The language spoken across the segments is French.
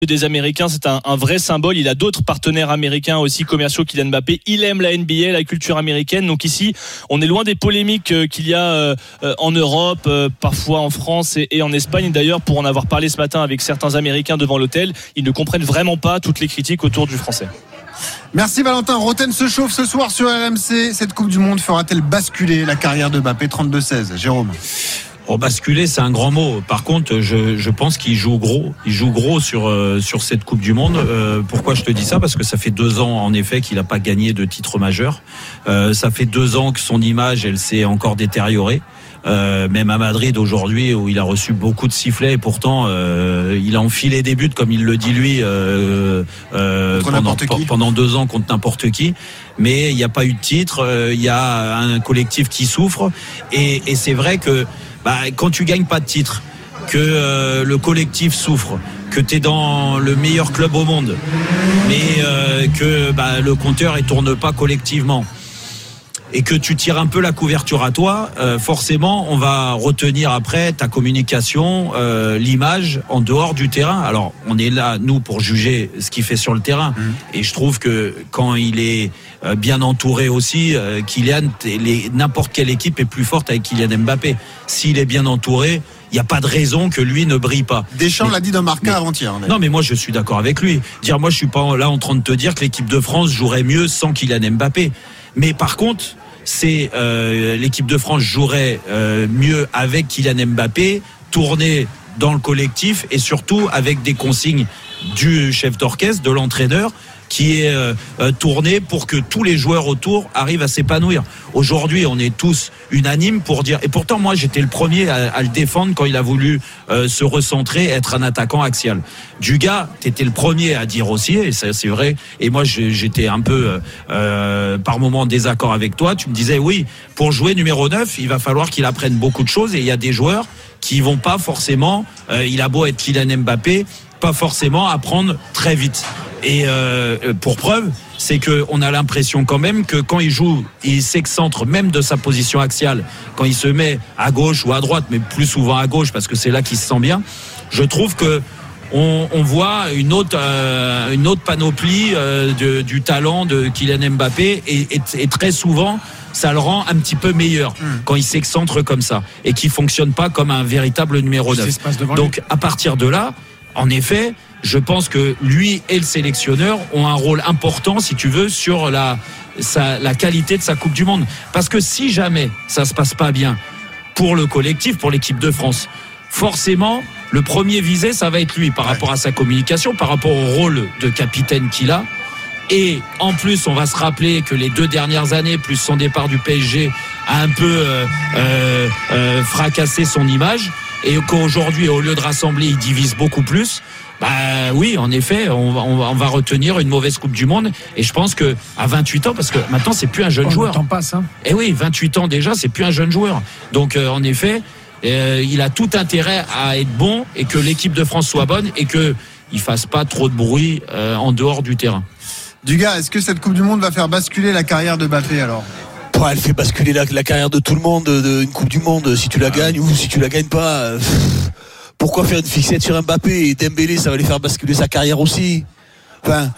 des Américains, c'est un vrai symbole. Il a d'autres partenaires américains aussi commerciaux, Kylian Mbappé. Il aime la NBA, la culture américaine. Donc ici, on est loin des polémiques qu'il y a en Europe, parfois en France et en Espagne. D'ailleurs, pour en avoir parlé ce matin avec certains Américains devant l'hôtel, ils ne comprennent vraiment pas toutes les critiques autour du Français. Merci Valentin. Roten se chauffe ce soir sur RMC. Cette Coupe du Monde fera-t-elle basculer la carrière de Mbappé? 32-16. Jérôme. Basculer, c'est un grand mot. Par contre, je pense qu'il joue gros. Il joue gros sur cette Coupe du Monde. Pourquoi je te dis ça? Parce que ça fait 2 ans, en effet, qu'il n'a pas gagné de titre majeur. Ça fait 2 ans que son image, elle s'est encore détériorée. Même à Madrid aujourd'hui, où il a reçu beaucoup de sifflets, et pourtant il a enfilé des buts, comme il le dit lui, pendant 2 ans contre n'importe qui. Mais il n'y a pas eu de titre. Il y a un collectif qui souffre, et c'est vrai que quand tu gagnes pas de titre, que le collectif souffre, que tu es dans le meilleur club au monde, mais que le compteur il tourne pas collectivement, et que tu tires un peu la couverture à toi, forcément on va retenir après ta communication, l'image en dehors du terrain. Alors on est là nous pour juger ce qu'il fait sur le terrain, et je trouve que quand il est bien entouré aussi, Kylian, n'importe quelle équipe est plus forte avec Kylian Mbappé. S'il est bien entouré, il n'y a pas de raison que lui ne brille pas. Deschamps l'a dit dans Marca avant-hier. Non, mais moi je suis d'accord avec lui. Moi je suis pas là en train de te dire que l'équipe de France jouerait mieux sans Kylian Mbappé. Mais par contre, c'est l'équipe de France jouerait mieux avec Kylian Mbappé, tourné dans le collectif, et surtout avec des consignes du chef d'orchestre, de l'entraîneur, qui est tourné pour que tous les joueurs autour arrivent à s'épanouir. Aujourd'hui, on est tous unanimes pour dire, et pourtant moi j'étais le premier à le défendre quand il a voulu se recentrer, être un attaquant axial. Dugas, t'étais le premier à dire aussi, et ça c'est vrai, et moi j'étais un peu par moment en désaccord avec toi. Tu me disais oui, pour jouer numéro 9, il va falloir qu'il apprenne beaucoup de choses, et il y a des joueurs qui vont pas forcément, il a beau être Kylian Mbappé, pas forcément apprendre très vite. Et pour preuve, c'est que on a l'impression quand même que quand il joue, il s'excentre même de sa position axiale. Quand il se met à gauche ou à droite, mais plus souvent à gauche parce que c'est là qu'il se sent bien. Je trouve que on voit une autre panoplie du talent de Kylian Mbappé, et très souvent ça le rend un petit peu meilleur quand il s'excentre comme ça et qu'il fonctionne pas comme un véritable numéro 9. Donc à partir de là, en effet, je pense que lui et le sélectionneur ont un rôle important, si tu veux, sur la qualité de sa Coupe du Monde. Parce que si jamais ça se passe pas bien pour le collectif, pour l'équipe de France, forcément, le premier visé, ça va être lui par rapport à sa communication, par rapport au rôle de capitaine qu'il a. Et en plus, on va se rappeler que les 2 dernières années, plus son départ du PSG, a un peu fracassé son image. Et qu'aujourd'hui, au lieu de rassembler, il divise beaucoup plus. Oui, en effet, on va retenir une mauvaise Coupe du Monde. Et je pense que à 28 ans, parce que maintenant c'est plus un jeune joueur. Le temps passe, hein. Et oui, 28 ans déjà, c'est plus un jeune joueur. Donc en effet, il a tout intérêt à être bon, et que l'équipe de France soit bonne, et que il fasse pas trop de bruit en dehors du terrain. Dugas, est-ce que cette Coupe du Monde va faire basculer la carrière de Mbappé alors? Elle fait basculer la carrière de tout le monde, une Coupe du Monde, si tu la gagnes ou si tu la gagnes pas. Pourquoi faire une fixette sur Mbappé? Et Dembélé, ça va les faire basculer sa carrière aussi. Enfin,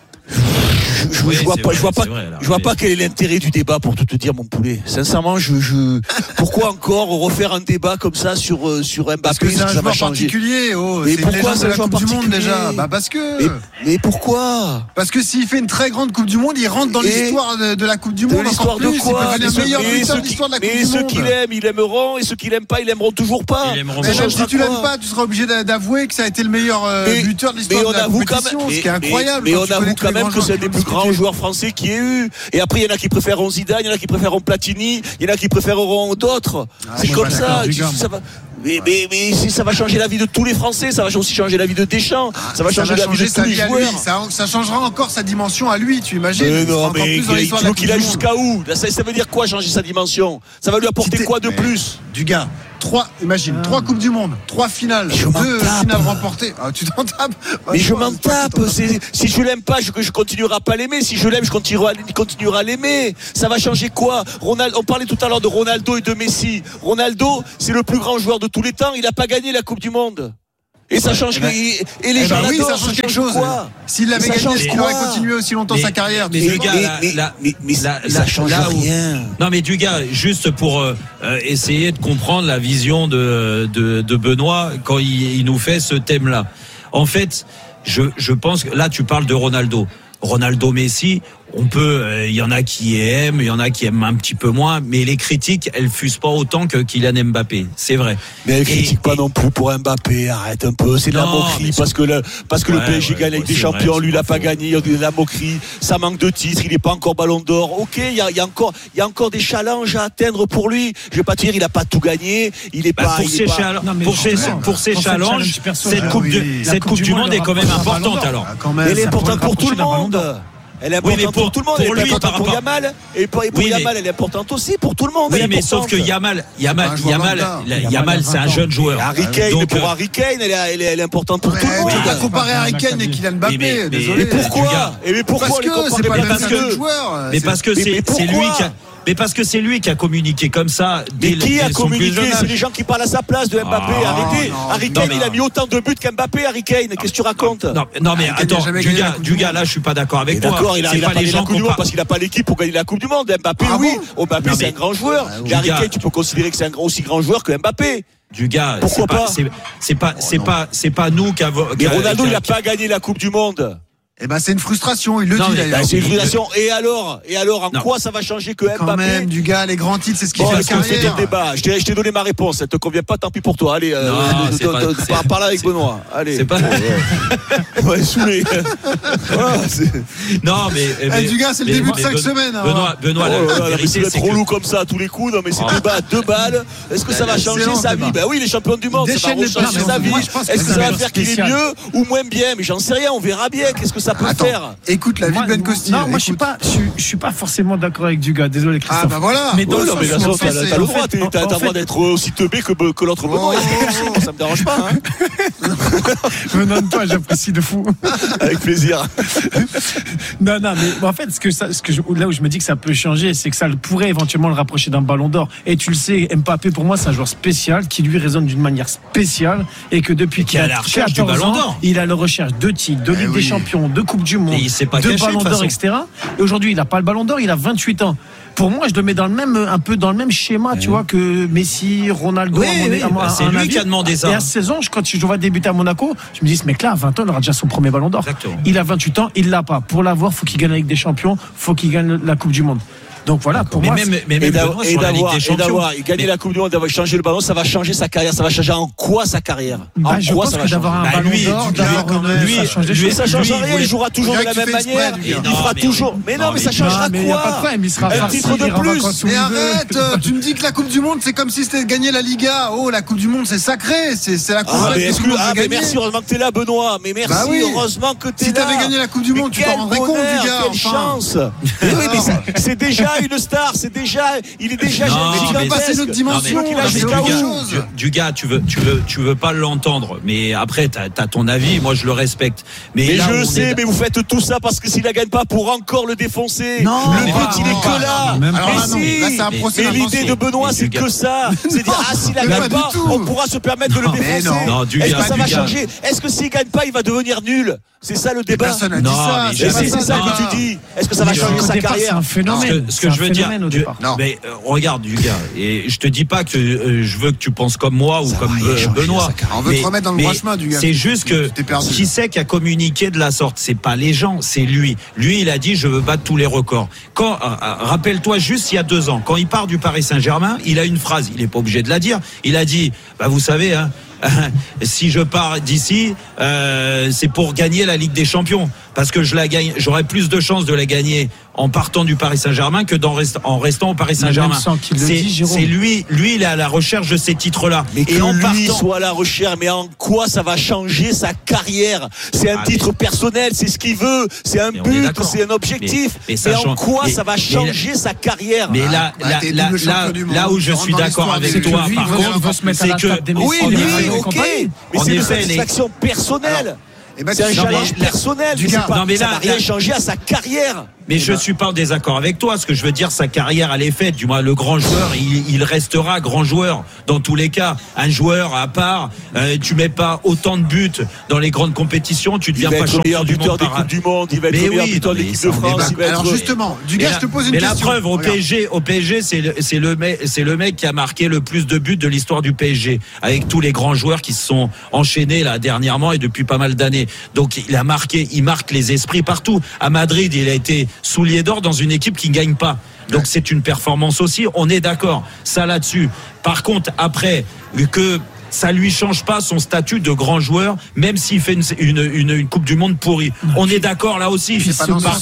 je vois pas quel est l'intérêt du débat, pour tout te dire, mon poulet. Sincèrement, pourquoi encore refaire un débat comme ça sur Mbappé? Parce que c'est un joueur particulier. Mais pourquoi c'est la Coupe du Monde déjà? Parce que. Mais pourquoi? Parce que s'il fait une très grande Coupe du Monde, il rentre dans l'histoire de la Coupe du Monde. L'histoire de quoi? Il peut devenir meilleur buteur de l'histoire de la Coupe du Monde. Et ceux qui l'aiment, ils l'aimeront, et ceux qui l'aiment pas, ils l'aimeront toujours pas. Mais même si tu l'aimes pas, tu seras obligé d'avouer que ça a été le meilleur buteur de l'histoire de la compétition, ce qui est incroyable. Mais on avoue quand même que c'est un des plus grands joueurs français qui ait eu. Et après, il y en a qui préfèrent Zidane, il y en a qui préfèrent Platini, il y en a qui préfèreront d'autres. C'est comme ça. Mais ça va changer la vie de tous les Français, ça va aussi changer la vie de Deschamps, ça va changer la vie de tous les joueurs. Ça changera encore sa dimension à lui, tu imagines? Mais tu veux qu'il aille jusqu'à où? Ça veut dire quoi, changer sa dimension? Ça va lui apporter quoi de plus? Dugas, 3 Coupes du Monde, 3 finales, 2 finales remportées. Tu t'en tapes? Mais je m'en tape. Si je l'aime pas, je continuerai à pas l'aimer. Si je l'aime, je continuerai à l'aimer. Ça va changer quoi? On parlait tout à l'heure de Ronaldo et de Messi. Ronaldo, c'est le plus grand joueur de tous les temps. Il n'a pas gagné la Coupe du Monde. Et ça change et les gens oui, l'adorent, ça change quelque chose. S'il l'avait gagné, est-ce qu'il aurait continué aussi longtemps sa carrière? Mais ça change rien. Non mais du gars, juste pour essayer de comprendre la vision de Benoît quand il nous fait ce thème-là. En fait, je pense que là tu parles de Ronaldo, Messi. On peut, il y en a qui aiment, il y en a qui aiment un petit peu moins, mais les critiques, elles fusent pas autant que Kylian Mbappé, c'est vrai. Mais elles critiquent pas non plus pour Mbappé, arrête un peu, c'est de la moquerie parce que le PSG gagne avec des champions, lui il a pas gagné, il y a de la moquerie, ça manque de titres, il est pas encore Ballon d'Or. OK, il y a encore des challenges à atteindre pour lui. Je vais pas te dire il a pas tout gagné, il est pas pour ses challenges, cette coupe du monde est quand même importante alors. Mais elle est importante pour tout le monde. Elle est importante pour tout le monde. Elle est importante pour Yamal. Et pour Yamal, elle est importante aussi pour tout le monde. Oui, mais sauf que Yamal, c'est un jeune joueur. Harry Kane, elle est importante pour tout le monde. Tu vas comparer Harry Kane et Kylian Mbappé. Désolé. Mais pourquoi parce que c'est pas le même joueur. Mais parce que c'est lui qui a. Mais parce que c'est lui qui a communiqué comme ça. Mais qui a communiqué? C'est les gens qui parlent à sa place de Mbappé. Arrêtez. Harry Kane, il a mis autant de buts qu'Mbappé. Harry Kane, qu'est-ce que tu racontes? Non, mais attends, du gars, là, je suis pas d'accord avec toi. D'accord, il a pas les gens parce qu'il a pas l'équipe pour gagner la Coupe du Monde. Mbappé, oui. Mbappé, c'est un grand joueur. Harry Kane, tu peux considérer que c'est un aussi grand joueur que Mbappé. Du gars, pourquoi pas? C'est pas nous qui avons. Mais Ronaldo, il a pas gagné la Coupe du Monde. Eh ben, c'est une frustration, il le dit d'ailleurs. C'est une frustration. Et alors, en quoi ça va changer que Mbappé? Quand même, du gars, les grands titres, c'est ce qui fait la carrière. Débat. Je t'ai donné ma réponse. Ça te convient pas, tant pis pour toi. Allez, parle avec Benoît. Allez. C'est pas. Ouais, saoulé. Non, mais. Du gars, c'est le début de 5 semaines. Benoît, la vérité, c'est trop lourd comme ça à tous les coups. Non, mais c'est débat à 2 balles. Est-ce que ça va changer sa vie? Ben oui, les champions du monde, ça va changer sa vie. Est-ce que ça va faire qu'il est mieux ou moins bien? Mais j'en sais rien, on verra bien. Qu'est-ce que ça peut faire? Écoute la vie de Ben Costille. Non, moi je suis pas forcément d'accord avec Dugas. Désolé Christophe. Ah bah voilà. Mais dans le sens t'as le droit, t'as le droit d'être aussi teubé que l'autre Benoît. Ça me dérange pas. Me donne pas, j'apprécie de fou. Avec plaisir. Non, mais en fait, là où je me dis que ça peut changer, c'est que ça pourrait éventuellement le rapprocher d'un Ballon d'Or. Et tu le sais, Mbappé pour moi c'est un joueur spécial qui lui résonne d'une manière spéciale et que depuis qu'il a 14 ans, il a la recherche de titres, de Ligue des Champions, de Coupe du Monde, de Ballon d'Or, etc. Et aujourd'hui, il n'a pas le Ballon d'Or, il a 28 ans. Pour moi, je le mets un peu dans le même schéma, tu vois, que Messi, Ronaldo. C'est lui qui a demandé ça. Et à 16 ans, quand je vois débuter à Monaco, je me dis, ce mec-là, à 20 ans, il aura déjà son premier Ballon d'Or. Exactement. Il a 28 ans, il l'a pas. Pour l'avoir, faut qu'il gagne la Ligue des Champions, faut qu'il gagne la Coupe du Monde. Donc voilà, pour moi. Et d'avoir gagné la Coupe du Monde, d'avoir changé le ballon, ça va changer sa carrière. Ça va changer en quoi sa carrière? Je pense que d'avoir un Ballon d'Or, ça change rien. Il jouera toujours de la même manière. Il fera toujours. Mais non, mais ça changera quoi? Un titre de plus. Mais arrête, tu me dis que la Coupe du Monde, c'est comme si c'était gagner la Liga. Oh, la Coupe du Monde, c'est sacré. C'est la Coupe du Monde. Mais merci, heureusement que t'es là, Benoît. Mais merci, heureusement que t'es là. Si t'avais gagné la Coupe du Monde, tu t'en rendrais compte, du gars. Quelle chance. C'est déjà une star, il est déjà passé notre dimension. Du gars, tu veux pas l'entendre, mais après t'as ton avis, moi je le respecte. Mais là, je sais, mais vous faites tout ça parce que s'il la gagne pas pour encore le défoncer. Le but il est que là. Mais l'idée de Benoît c'est que ça, c'est dire s'il la gagne pas, on pourra se permettre de le défoncer. Est-ce que ça va changer? Est-ce que s'il gagne pas, il va devenir nul? C'est ça le débat. Personne n'a dit ça. C'est ça que tu dis. Est-ce que ça va changer sa carrière? C'est un phénomène. Ce que je veux dire, mais regarde du gars, et je te dis pas que je veux que tu penses comme moi ou comme Benoît. On veut te remettre dans le droit chemin du gars. C'est juste que qui c'est qui a communiqué de la sorte? C'est pas les gens, c'est lui. Lui, il a dit je veux battre tous les records. Rappelle-toi juste il y a 2 ans, quand il part du Paris Saint-Germain, il a une phrase, il est pas obligé de la dire. Il a dit vous savez si je pars d'ici, c'est pour gagner la Ligue des Champions, parce que je la gagne, j'aurais plus de chances de la gagner en partant du Paris Saint-Germain que en restant au Paris Saint-Germain. C'est lui il est à la recherche de ces titres-là. Mais que lui soit à la recherche, mais en quoi ça va changer sa carrière? C'est un titre personnel, c'est ce qu'il veut, c'est un but, c'est un objectif. Mais en quoi ça va changer sa carrière? Mais là où je suis d'accord avec toi, par contre, c'est que oui, ok, mais c'est une satisfaction personnelle. C'est un challenge personnel. Ça n'a rien changé à sa carrière. Mais je suis pas en désaccord avec toi. Ce que je veux dire, sa carrière, elle est faite. Du moins, le grand joueur, il restera grand joueur dans tous les cas. Un joueur à part, tu mets pas autant de buts dans les grandes compétitions, tu deviens pas champion du monde. Des coupes du monde, il va être meilleur buteur de l'équipe de France. Alors justement, Dugas, je te pose une question. Mais la preuve, au PSG, c'est le mec qui a marqué le plus de buts de l'histoire du PSG, avec tous les grands joueurs qui se sont enchaînés là dernièrement et depuis pas mal d'années. Donc il marque les esprits partout. À Madrid, il a été soulier d'or dans une équipe qui ne gagne pas. Donc c'est une performance aussi, on est d'accord, ça là-dessus. Par contre, après, que ça lui change pas son statut de grand joueur, même s'il fait une Coupe du Monde pourrie. On est d'accord là aussi. Par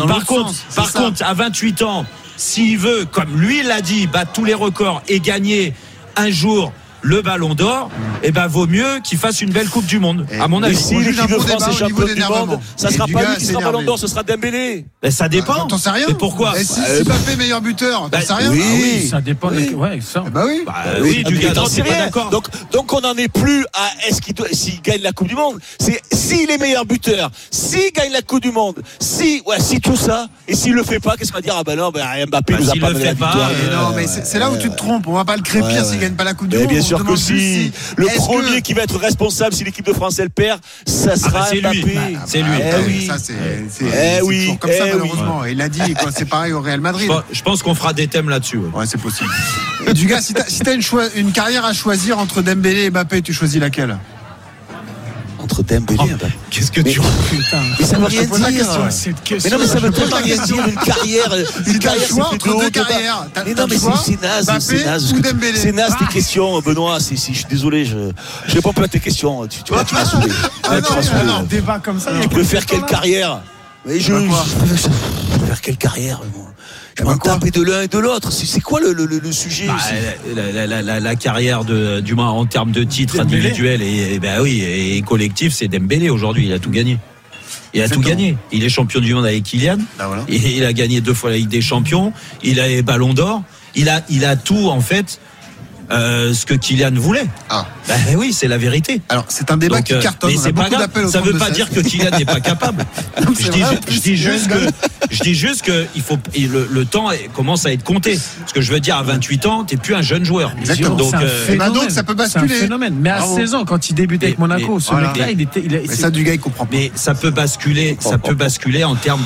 contre, à 28 ans, s'il veut, comme lui l'a dit, battre tous les records et gagner un jour le Ballon d'Or, vaut mieux qu'il fasse une belle Coupe du Monde, à mon avis. Si l'équipe de France est champion du monde, ça sera pas lui qui sera Ballon d'Or, ce sera Dembélé. Ça dépend. T'en sais rien. Mais pourquoi? Si Mbappé meilleur buteur, t'en sais rien. Oui, ça dépend. Ouais, ça. Oui, du gars, c'est pas d'accord. Donc on n'en est plus à s'il gagne la Coupe du Monde. C'est s'il est meilleur buteur, s'il gagne la Coupe du Monde, si tout ça, et s'il le fait pas, qu'est-ce qu'on va dire? Mbappé nous a pas donné la victoire. Non, mais c'est là où tu te trompes. On va pas le crépir s'il gagne pas la Coupe du Monde. Bien sûr que si. Le premier qui va être responsable si l'équipe de France elle perd, ça sera Mbappé. C'est lui. Oui, ça c'est toujours comme ça malheureusement. Il l'a dit, c'est pareil au Real Madrid. Je pense qu'on fera des thèmes là-dessus. Ouais, c'est possible. Dugas, si t'as une carrière à choisir entre Dembélé et Mbappé, tu choisis laquelle? Entre Dembélé et Mbappé. Qu'est-ce que tu Mais ça veut rien dire. Mais non, mais ça veut tellement rien dire une carrière. Une carrière, c'est entre deux carrières. Mais non, mais c'est naze. C'est naze tes questions, Benoît. Je suis désolé, je réponds pas à tes questions. Tu m'as saoulé. Un débat comme ça. Tu préfères quelle carrière? Mais je préfère quelle carrière? Je m'en tape de l'un et de l'autre. C'est quoi le sujet? La carrière du moins en termes de titres individuels et collectifs, c'est Dembélé aujourd'hui. Il a tout gagné. Gagné. Il est champion du monde avec Kylian. Voilà. Il a gagné 2 fois la Ligue des Champions. Il a les Ballons d'Or. Il a tout en fait. Ce que Kylian voulait. Oui, c'est la vérité. Alors, c'est un débat qui cartonne. Mais c'est pas grave. Ça veut pas dire que Kylian n'est pas capable. Je dis juste que il faut le temps commence à être compté. Ce que je veux dire, à 28 ans, t'es plus un jeune joueur. Exactement. Donc ça peut basculer. C'est un phénomène. Mais à 16 ans, quand il débutait avec Monaco, ce mec-là, mais ça, du gars, il comprend pas. Mais ça peut basculer en termes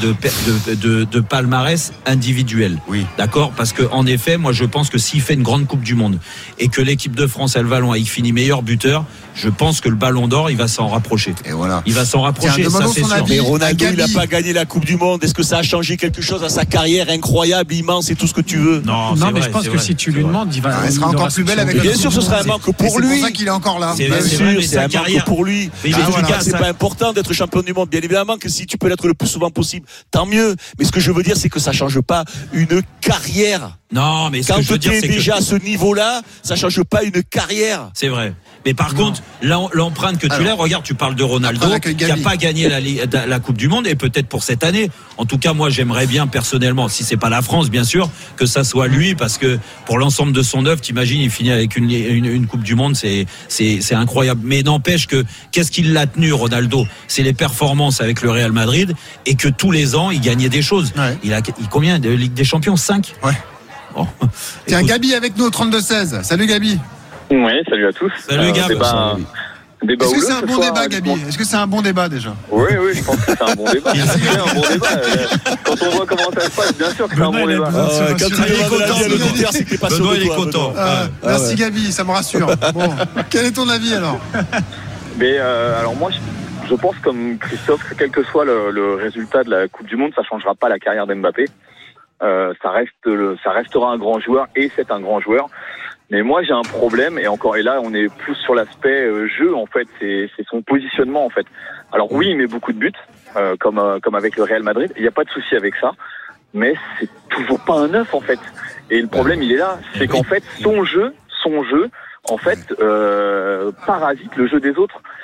de palmarès individuel. Oui. D'accord? Parce que en effet, moi, je pense que s'il fait une grande Coupe du Monde et que l'équipe de France elle va loin, il finit meilleur buteur, je pense que le Ballon d'Or il va s'en rapprocher. Et voilà. Il va s'en rapprocher. Tiens, ça c'est sûr. Mais Ronaldo il n'a pas gagné la Coupe du Monde. Est-ce que ça a changé quelque chose à sa carrière incroyable, immense et tout ce que tu veux? Non, mais je pense que si tu lui demandes, il sera encore plus belle avec. Bien sûr, ce sera un manque pour lui. C'est pour ça qu'il est encore là. Bien sûr, c'est un manque pour lui. Mais c'est pas important d'être champion du monde. Bien évidemment que si tu peux l'être le plus souvent possible, tant mieux. Mais ce que je veux dire, c'est que ça change pas une carrière. Non, mais ce quand que je veux dire, c'est déjà que à ce niveau-là, ça change pas une carrière. C'est vrai. Mais par contre, l'empreinte que tu l'as, regarde, tu parles de Ronaldo qui n'a pas gagné la Coupe du Monde et peut-être pour cette année. En tout cas, moi, j'aimerais bien personnellement, si c'est pas la France, bien sûr, que ça soit lui, parce que pour l'ensemble de son œuvre, t'imagines, il finit avec une Coupe du Monde, c'est incroyable. Mais n'empêche que qu'est-ce qui l'a tenu, Ronaldo? C'est les performances avec le Real Madrid et que tous les ans, il gagnait des choses. Ouais. Il combien de Ligue des Champions? 5. Ouais. Bon. Tiens, Gabi avec nous au 32-16. Salut Gabi. Oui, salut à tous. Salut Gabi. Débat Est-ce que c'est un bon débat, Gabi? Est-ce que c'est un bon débat déjà? Oui, je pense que c'est un bon débat. C'est un bon débat. Quand on voit comment ça se passe, bien sûr que c'est un bon débat. Quand il est content, c'est que t'es pas sûr de toi. Content. Merci Gabi, ça me rassure. Bon, quel est ton avis alors? Mais alors moi, je pense comme Christophe que quel que soit le résultat de la Coupe du Monde, ça changera pas la carrière d'Mbappé. Ça restera un grand joueur et c'est un grand joueur. Mais moi j'ai un problème et là on est plus sur l'aspect jeu en fait, c'est son positionnement en fait. Alors oui il met beaucoup de buts comme avec le Real Madrid, il n'y a pas de souci avec ça, mais c'est toujours pas un 9 en fait. Et le problème il est là, c'est qu'en fait son jeu en fait parasite le jeu des autres.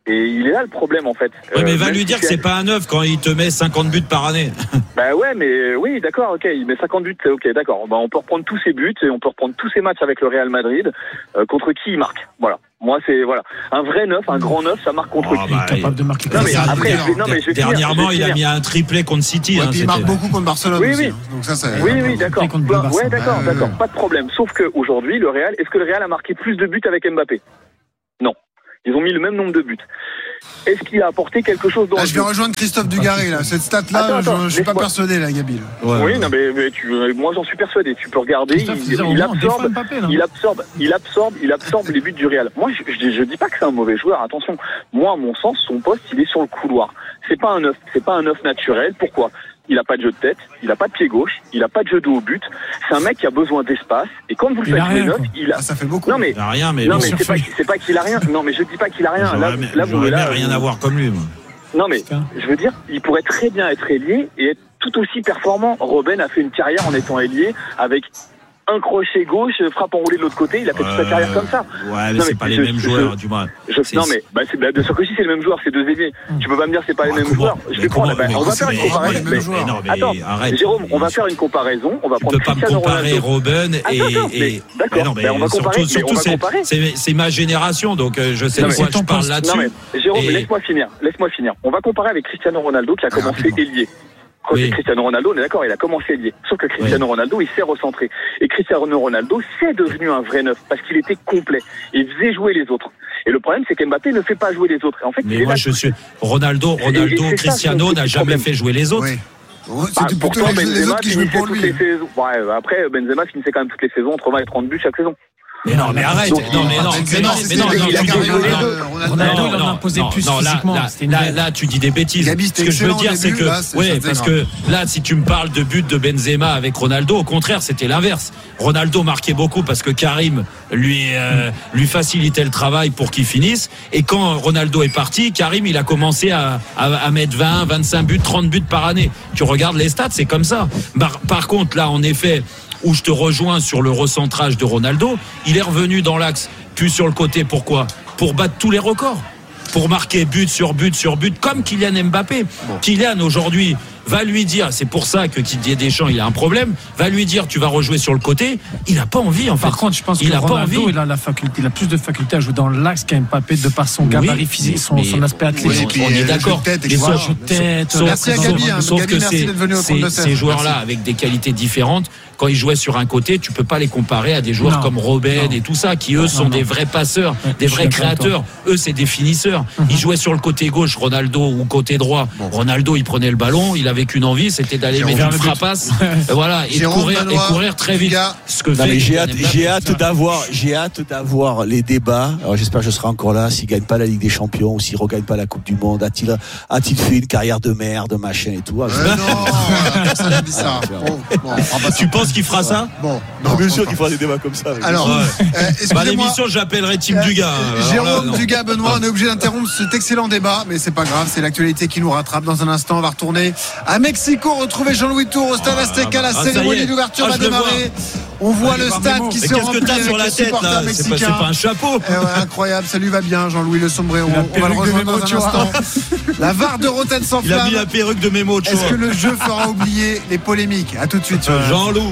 Et il est là le problème en fait. Ouais, mais va lui dire que c'est pas un neuf quand il te met 50 buts par année. Bah ouais, mais oui, d'accord, ok, il met 50 buts, ok, d'accord. Bah on peut reprendre tous ses buts et on peut reprendre tous ses matchs avec le Real Madrid. Contre qui il marque. Voilà. Moi, c'est un vrai neuf, un grand neuf, ça marque contre qui capable de marquer. Non, mais après, dernièrement, il a mis un triplé contre City. Ouais, puis il marque beaucoup contre Barcelone aussi. Donc ça, oui, d'accord. Ouais, d'accord, pas de problème. Sauf qu'aujourd'hui, est-ce que le Real a marqué plus de buts avec Mbappé? Non. Ils ont mis le même nombre de buts. Est-ce qu'il a apporté quelque chose dans je vais rejoindre Christophe Dugarry là. Cette stat-là, je suis pas persuadé là, Gabi. Oui, non, mais moi j'en suis persuadé. Tu peux regarder, il absorbe les buts du Real. Moi, je dis pas que c'est un mauvais joueur. Attention, moi, à mon sens, son poste, il est sur le couloir. C'est pas un neuf naturel. Pourquoi? Il a pas de jeu de tête, il a pas de pied gauche, il a pas de jeu de haut but. C'est un mec qui a besoin d'espace. Et quand vous le faites jouer neuf, il a. Ça fait beaucoup. Non mais il a rien, mais c'est pas qu'il a rien. Non mais je dis pas qu'il a rien. J'aurais rien à voir comme lui. Moi. Non mais je veux dire, il pourrait très bien être ailier et être tout aussi performant. Robben a fait une carrière en étant ailier avec un crochet gauche, frappe enroulée de l'autre côté, il a fait toute sa carrière comme ça. Ouais, mais c'est pas les mêmes joueurs, du moins. Non, mais bien sûr que si c'est les mêmes joueurs, c'est deux ailiers. Tu peux pas me dire que c'est pas les mêmes joueurs. Je vais prendre. On va faire une comparaison. Attends, Jérôme, on va faire une comparaison. On va prendre. Tu peux pas me comparer Robben et. D'accord. On va comparer. Surtout, c'est ma génération, donc je sais de quoi je parle là-dessus. Non mais Jérôme, laisse-moi finir. On va comparer avec Cristiano Ronaldo qui a commencé ailier. Cristiano Ronaldo, on est d'accord, il a commencé ailier. Sauf que Cristiano Ronaldo, il s'est recentré. Et Cristiano Ronaldo, c'est devenu un vrai neuf parce qu'il était complet. Il faisait jouer les autres. Et le problème, c'est qu'Mbappé ne fait pas jouer les autres. Et en fait, mais moi, Ronaldo, Cristiano n'a jamais fait jouer les autres. C'était plutôt les autres qui jouaient pour lui. Après, Benzema finissait quand même toutes les saisons entre 20 et 30 buts chaque saison. Mais non, mais arrête. Ronaldo, il en a imposé plus physiquement. Là, tu dis des bêtises. Ce que je veux dire, c'est que, parce que là, si tu me parles de but de Benzema avec Ronaldo, au contraire, c'était l'inverse. Ronaldo marquait beaucoup parce que Karim lui facilitait le travail pour qu'il finisse. Et quand Ronaldo est parti, Karim, il a commencé à mettre 20, 25 buts, 30 buts par année. Tu regardes les stats, c'est comme ça. Par contre, là, en effet, où je te rejoins sur le recentrage de Ronaldo, il est revenu dans l'axe, puis sur le côté. Pourquoi? Pour battre tous les records, pour marquer but sur but sur but, comme Kylian Mbappé. Kylian aujourd'hui va lui dire, c'est pour ça que Didier Deschamps il a un problème, va lui dire tu vas rejouer sur le côté, il a pas envie en fait. Par contre, je pense que Ronaldo il a la faculté, il a plus de faculté à jouer dans l'axe qu'Mbappé de par son gabarit physique, son aspect athlétique. On est d'accord. Sauf que ces joueurs-là avec des qualités différentes, quand ils jouaient sur un côté, tu peux pas les comparer à des joueurs comme Robben et tout ça, qui eux sont des vrais passeurs, des vrais créateurs. Eux, c'est des finisseurs. Ils jouaient sur le côté gauche, Ronaldo, ou côté droit. Ronaldo, il prenait le ballon, il avait qu'une envie, c'était d'aller mettre une frappasse, voilà, et courir très vite. Ce que fait. J'ai hâte d'avoir les débats. Alors j'espère que je serai encore là. S'il gagne pas la Ligue des Champions ou s'il regagne pas la Coupe du Monde, a-t-il fait une carrière de merde, machin et tout. Non, personne n'a dit ça. Tu penses qu'il fera ça? Bon, bien sûr qu'il fera des débats comme ça. Alors, l'émission, j'appellerai Team Dugas. Jérôme Dugas, Benoît, on est obligé d'interrompre cet excellent débat, mais c'est pas grave, c'est l'actualité qui nous rattrape. Dans un instant, on va retourner à Mexico, retrouver Jean-Louis Tour au Stade Azteca. La cérémonie d'ouverture va démarrer. On voit le stade qui se remplit avec les supporters mexicains. C'est pas un chapeau. Incroyable, ça lui va bien, Jean-Louis Le Sombrero. On va le rejoindre dans un instant. La VAR de Rotten sans flamme. Il a mis la perruque de Memo. Est-ce que le jeu fera oublier les polémiques? À tout de suite. Jean-Loup.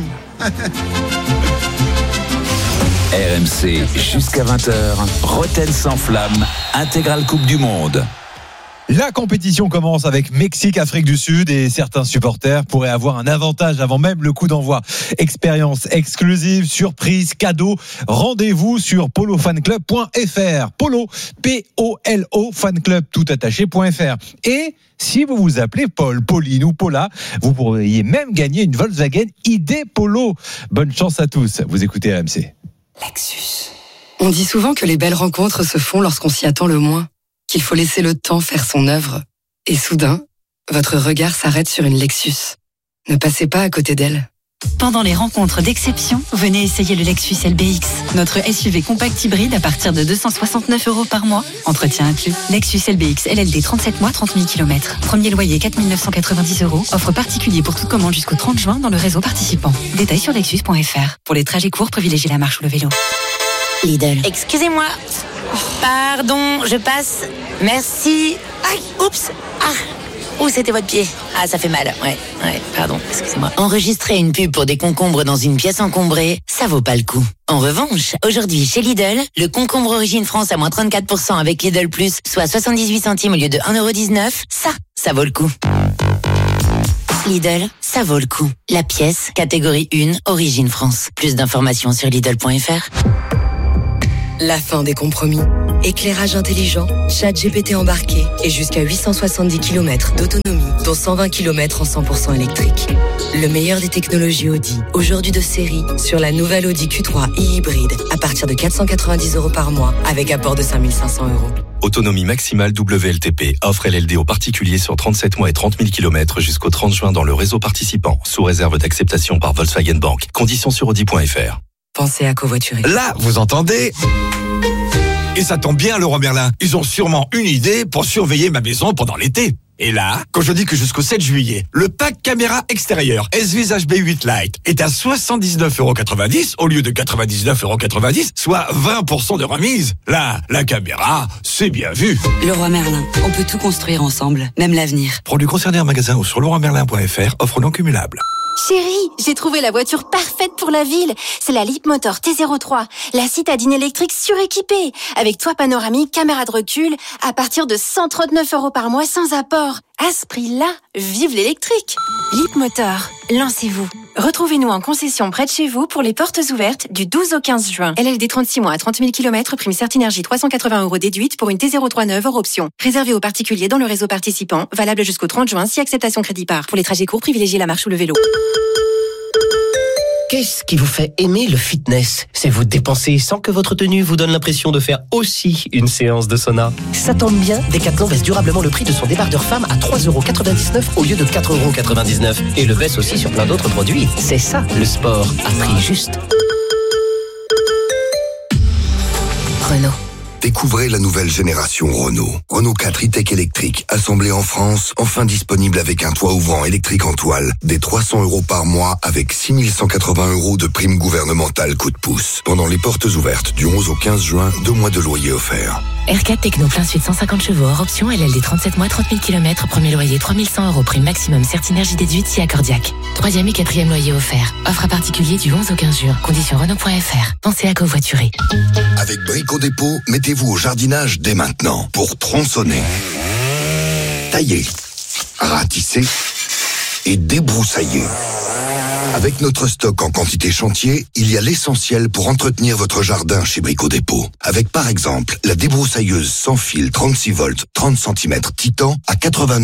RMC jusqu'à 20h. Rotten sans flamme. Intégrale Coupe du Monde. La compétition commence avec Mexique-Afrique du Sud et certains supporters pourraient avoir un avantage avant même le coup d'envoi. Expérience exclusive, surprise, cadeau. Rendez-vous sur polofanclub.fr. Polo, P-O-L-O, fanclub tout attaché.fr. Et si vous vous appelez Paul, Pauline ou Paula, vous pourriez même gagner une Volkswagen ID Polo. Bonne chance à tous. Vous écoutez RMC. Lexus. On dit souvent que les belles rencontres se font lorsqu'on s'y attend le moins. Qu'il faut laisser le temps faire son œuvre. Et soudain, votre regard s'arrête sur une Lexus. Ne passez pas à côté d'elle. Pendant les rencontres d'exception, venez essayer le Lexus LBX, notre SUV compact hybride à partir de 269 € par mois, entretien inclus. Lexus LBX LLD 37 mois, 30 000 km. Premier loyer 4 990 €. Offre particulier pour toute commande jusqu'au 30 juin dans le réseau participant. Détails sur lexus.fr. Pour les trajets courts, privilégiez la marche ou le vélo. Lidl. Excusez-moi. Pardon, je passe. Merci. Aïe, oups. Où c'était votre pied? Ah, ça fait mal. Ouais, pardon, excusez-moi. Enregistrer une pub pour des concombres dans une pièce encombrée, ça vaut pas le coup. En revanche, aujourd'hui, chez Lidl, le concombre Origine France à moins 34% avec Lidl Plus, soit 78 centimes au lieu de 1,19€, ça vaut le coup. Lidl, ça vaut le coup. La pièce, catégorie 1, Origine France. Plus d'informations sur Lidl.fr. La fin des compromis. Éclairage intelligent, ChatGPT embarqué et jusqu'à 870 km d'autonomie, dont 120 km en 100% électrique. Le meilleur des technologies Audi, aujourd'hui de série, sur la nouvelle Audi Q3 e-hybride, à partir de 490€ par mois, avec apport de 5 500€. Autonomie maximale WLTP. Offre LLD aux particuliers sur 37 mois et 30 000 km jusqu'au 30 juin dans le réseau participant, sous réserve d'acceptation par Volkswagen Bank. Conditions sur Audi.fr. Pensez à covoiturer. Là, vous entendez ? Et ça tombe bien, Leroy Merlin. Ils ont sûrement une idée pour surveiller ma maison pendant l'été. Et là, quand je dis que jusqu'au 7 juillet, le pack caméra extérieure S-Vis HB8 Lite est à 79,90€ au lieu de 99,90€, soit 20% de remise. Là, la caméra, c'est bien vu. Leroy Merlin, on peut tout construire ensemble, même l'avenir. Produits concernés en magasin ou sur leroymerlin.fr, offre non cumulable. Chérie, j'ai trouvé la voiture parfaite pour la ville. C'est la Leapmotor T03, la citadine électrique suréquipée, avec toit panoramique, caméra de recul, à partir de 139€ par mois sans apport. À ce prix-là, vive l'électrique. Leapmotor, lancez-vous. Retrouvez-nous en concession près de chez vous pour les portes ouvertes du 12 au 15 juin. LLD 36 mois à 30 000 km, prime Certinergie 380€ déduite pour une T03 neuve hors option. Réservé aux particuliers dans le réseau participant, valable jusqu'au 30 juin si acceptation crédit par. Pour les trajets courts, privilégiez la marche ou le vélo. Qu'est-ce qui vous fait aimer le fitness? C'est vous dépenser sans que votre tenue vous donne l'impression de faire aussi une séance de sauna. Ça tombe bien, Decathlon baisse durablement le prix de son débardeur femme à 3,99€ au lieu de 4,99€. Et le baisse aussi sur plein d'autres produits. C'est ça, le sport, à prix juste. Renault. Découvrez la nouvelle génération Renault. Renault 4 e-Tech électrique, assemblé en France, enfin disponible avec un toit ouvrant électrique en toile, des 300€ par mois avec 6 180€ de prime gouvernementale coup de pouce. Pendant les portes ouvertes du 11 au 15 juin, 2 mois de loyer offerts. R4 Techno plein sud 150 chevaux hors option, LLD 37 mois 30 000 km, premier loyer 3100€, prime maximum Certinergie déduite si accordiaque. 3e et 4e loyer offert. Offre à particulier du 11 au 15 juin. Conditions Renault.fr. Pensez à covoiturer. Avec Brico Dépôt, mettez-vous au jardinage dès maintenant pour tronçonner, tailler, ratisser et débroussailler. Avec notre stock en quantité chantier, il y a l'essentiel pour entretenir votre jardin chez Brico Dépôt. Avec par exemple la débroussailleuse sans fil 36 volts 30 cm Titan à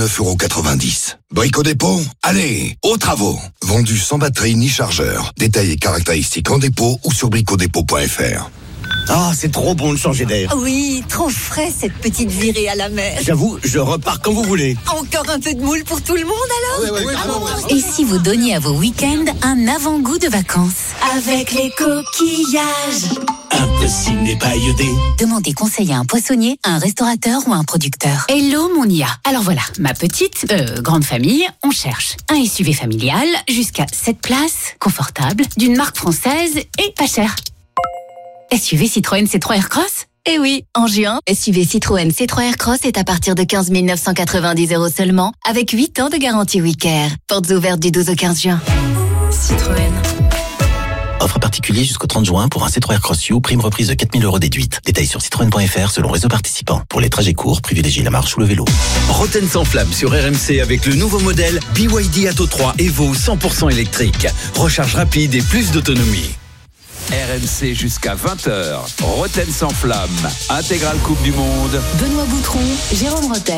89,90€. Brico Dépôt, allez, aux travaux. Vendu sans batterie ni chargeur. Détails et caractéristiques en dépôt ou sur bricodépôt.fr. Ah, c'est trop bon de changer d'air. Oui, trop frais cette petite virée à la mer. J'avoue, je repars quand vous voulez. Encore un peu de moule pour tout le monde alors? Ouais, Et si vous donniez à vos week-ends un avant-goût de vacances? Avec les coquillages. Impossible n'est pas iodé. Demandez conseil à un poissonnier, à un restaurateur ou à un producteur. Hello mon IA. Alors voilà, ma petite, grande famille, on cherche un SUV familial jusqu'à 7 places, confortable, d'une marque française et pas cher. SUV Citroën C3 Aircross? Eh oui, en juin, SUV Citroën C3 Aircross est à partir de 15 990€ seulement, avec 8 ans de garantie WeCare. Portes ouvertes du 12 au 15 juin. Citroën. Offre particulier jusqu'au 30 juin pour un C3 Aircross U, prime reprise de 4 000€ déduite. Détails sur citroën.fr selon réseau participant. Pour les trajets courts, privilégiez la marche ou le vélo. Roten sans flamme sur RMC avec le nouveau modèle BYD Atto 3 Evo 100% électrique. Recharge rapide et plus d'autonomie. RMC jusqu'à 20h. Roten sans flamme. Intégrale Coupe du Monde. Benoît Boutron, Jérôme Roten.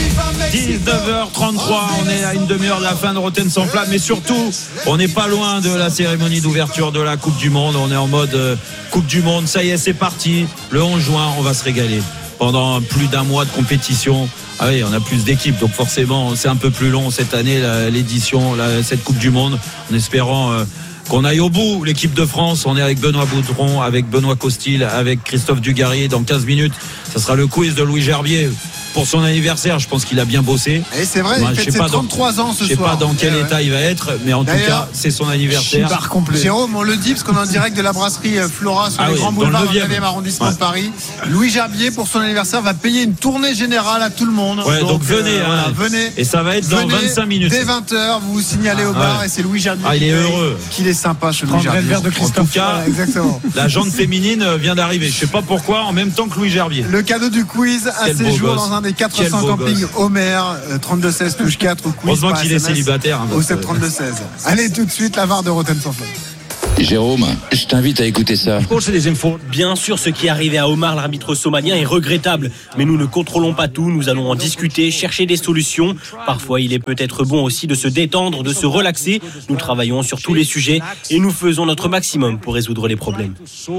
19h33, on est à une demi-heure de la fin de Roten sans flamme. Mais surtout, on n'est pas loin de la cérémonie d'ouverture de la Coupe du Monde. On est en mode Coupe du Monde. Ça y est, c'est parti. Le 11 juin, on va se régaler. Pendant plus d'un mois de compétition. Ah oui, on a plus d'équipes, donc forcément, c'est un peu plus long cette année, l'édition, cette Coupe du Monde. En espérant qu'on aille au bout, l'équipe de France. On est avec Benoît Boutron, avec Benoît Costil, avec Christophe Dugarry. Dans 15 minutes, ça sera le quiz de Louis Gerbier. pour son anniversaire, je pense qu'il a bien bossé. Et c'est vrai, il fête ses 33 ans ce soir. Je sais pas dans quel état il va être, mais en tout cas, c'est son anniversaire. Complet. Jérôme, on le dit parce qu'on est en direct de la brasserie Flora sur les grands boulevards du 9e arrondissement de Paris. Louis Gerbier, pour son anniversaire, va payer une tournée générale à tout le monde. Ouais, donc venez, venez. Et ça va être dans 25 minutes. Dès 20h, vous vous signalez au bar et c'est Louis Gerbier. Il est heureux. Qu'il est sympa, ce Louis Gerbier. Le verre de Christophe. En tout cas, exactement. La jante féminine vient d'arriver. Je sais pas pourquoi, en même temps que Louis Gerbier. Le cadeau du quiz, un séjour dans un des 400 campings Homer, 32-16 touche 4 au quiz. Heureusement qu'il est célibataire. Au 7-32-16. Allez, tout de suite, la VAR de Rotten sans flamme. Jérôme, je t'invite à écouter ça. Bien sûr, ce qui est arrivé à Omar, l'arbitre somalien, est regrettable. Mais nous ne contrôlons pas tout, nous allons en discuter, chercher des solutions. Parfois, il est peut-être bon aussi de se détendre, de se relaxer. Nous travaillons sur tous les sujets et nous faisons notre maximum pour résoudre les problèmes.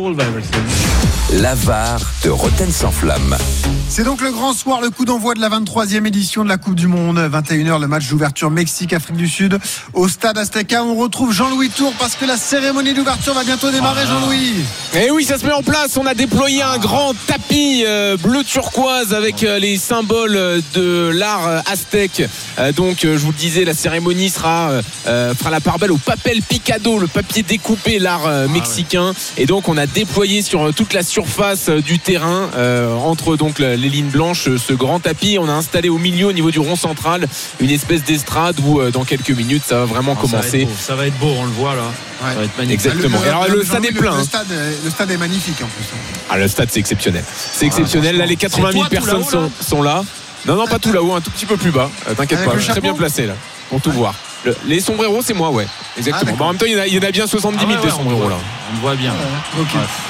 La VAR de Rotten sans flamme. C'est donc le grand soir, le coup d'envoi de la 23e édition de la Coupe du Monde. 21h, le match d'ouverture Mexique-Afrique du Sud au Stade Azteca. On retrouve Jean-Louis Tour parce que la cérémonie d'ouverture va bientôt démarrer, Jean-Louis. Et oui, ça se met en place. On a déployé un grand tapis bleu turquoise avec les symboles de l'art aztèque. Donc, je vous le disais, la cérémonie fera la part belle au papel picado, le papier découpé, l'art mexicain. Et donc, on a déployé sur toute la surface du terrain, entre donc les lignes blanches, ce grand tapis. On a installé au milieu, au niveau du rond central, une espèce d'estrade où dans quelques minutes ça va vraiment commencer. Ça va être beau, on le voit là. Ouais. Ça va être magnifique. Exactement. Alors le stade est plein. Le stade est magnifique en plus. Ah, le stade c'est exceptionnel. C'est exceptionnel. Là, les 80 000 personnes sont là. Non, pas tout là-haut, un tout petit peu plus bas. T'inquiète pas, je suis très bien placé là pour tout voir. Les sombreros, c'est moi, ouais. Exactement. En même temps, il y en a bien 70 000 des sombreros là. On voit bien. Ok.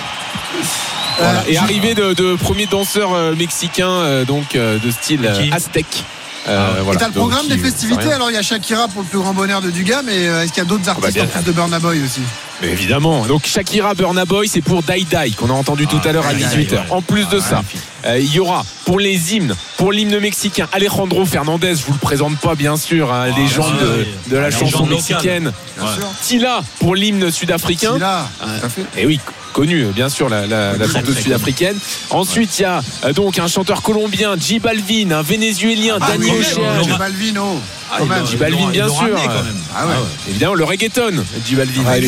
Voilà. Et arrivée de premiers danseurs mexicains de style aztèque. Et t'as le programme des festivités. Alors il y a Shakira pour le plus grand bonheur de Dugas, mais est-ce qu'il y a d'autres artistes en plus de Burna Boy aussi? Mais évidemment. Donc Shakira, Burna Boy, c'est pour Dai Dai qu'on a entendu tout à l'heure à 18h. En plus de ça, il y aura pour les hymnes, pour l'hymne mexicain, Alejandro Fernandez. Je vous le présente pas bien sûr, légende de la chanson mexicaine. Tila pour l'hymne sud-africain. Tila, tout à fait. Et oui, connu bien sûr la chanteuse sud-africaine. Ensuite il y a donc un chanteur colombien, J Balvin, un vénézuélien, Dani Ocean. J Balvin, J Balvin bien sûr. Évidemment le reggaeton, J Balvin.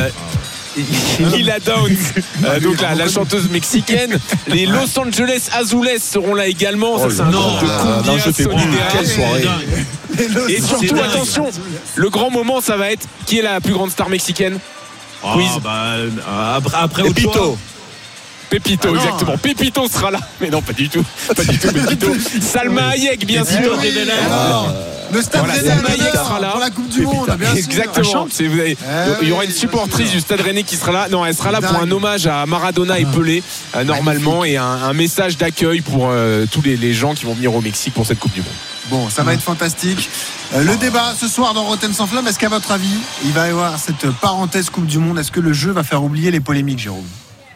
Lila Downs, donc la chanteuse mexicaine. Les Los Angeles Azules seront là également. Ça, c'est un groupe de cumbia solidaire. Et surtout, attention, le grand moment, ça va être qui est la plus grande star mexicaine? Quiz. Après Pépito, exactement. Pépito sera là. Mais non, pas du tout. Pépito. Salma Hayek, bien sûr. Le Stade Rennais sera là pour la Coupe du Monde, bien sûr. Exactement. Il y aura une supportrice du Stade Rennais qui sera là. Non, elle sera là pour un hommage à Maradona et Pelé, normalement, et un message d'accueil pour tous les gens qui vont venir au Mexique pour cette Coupe du Monde. Bon, ça va être fantastique. Le débat ce soir dans Rotten sans flamme, est-ce qu'à votre avis, il va y avoir cette parenthèse Coupe du Monde? Est-ce que le jeu va faire oublier les polémiques, Jérôme?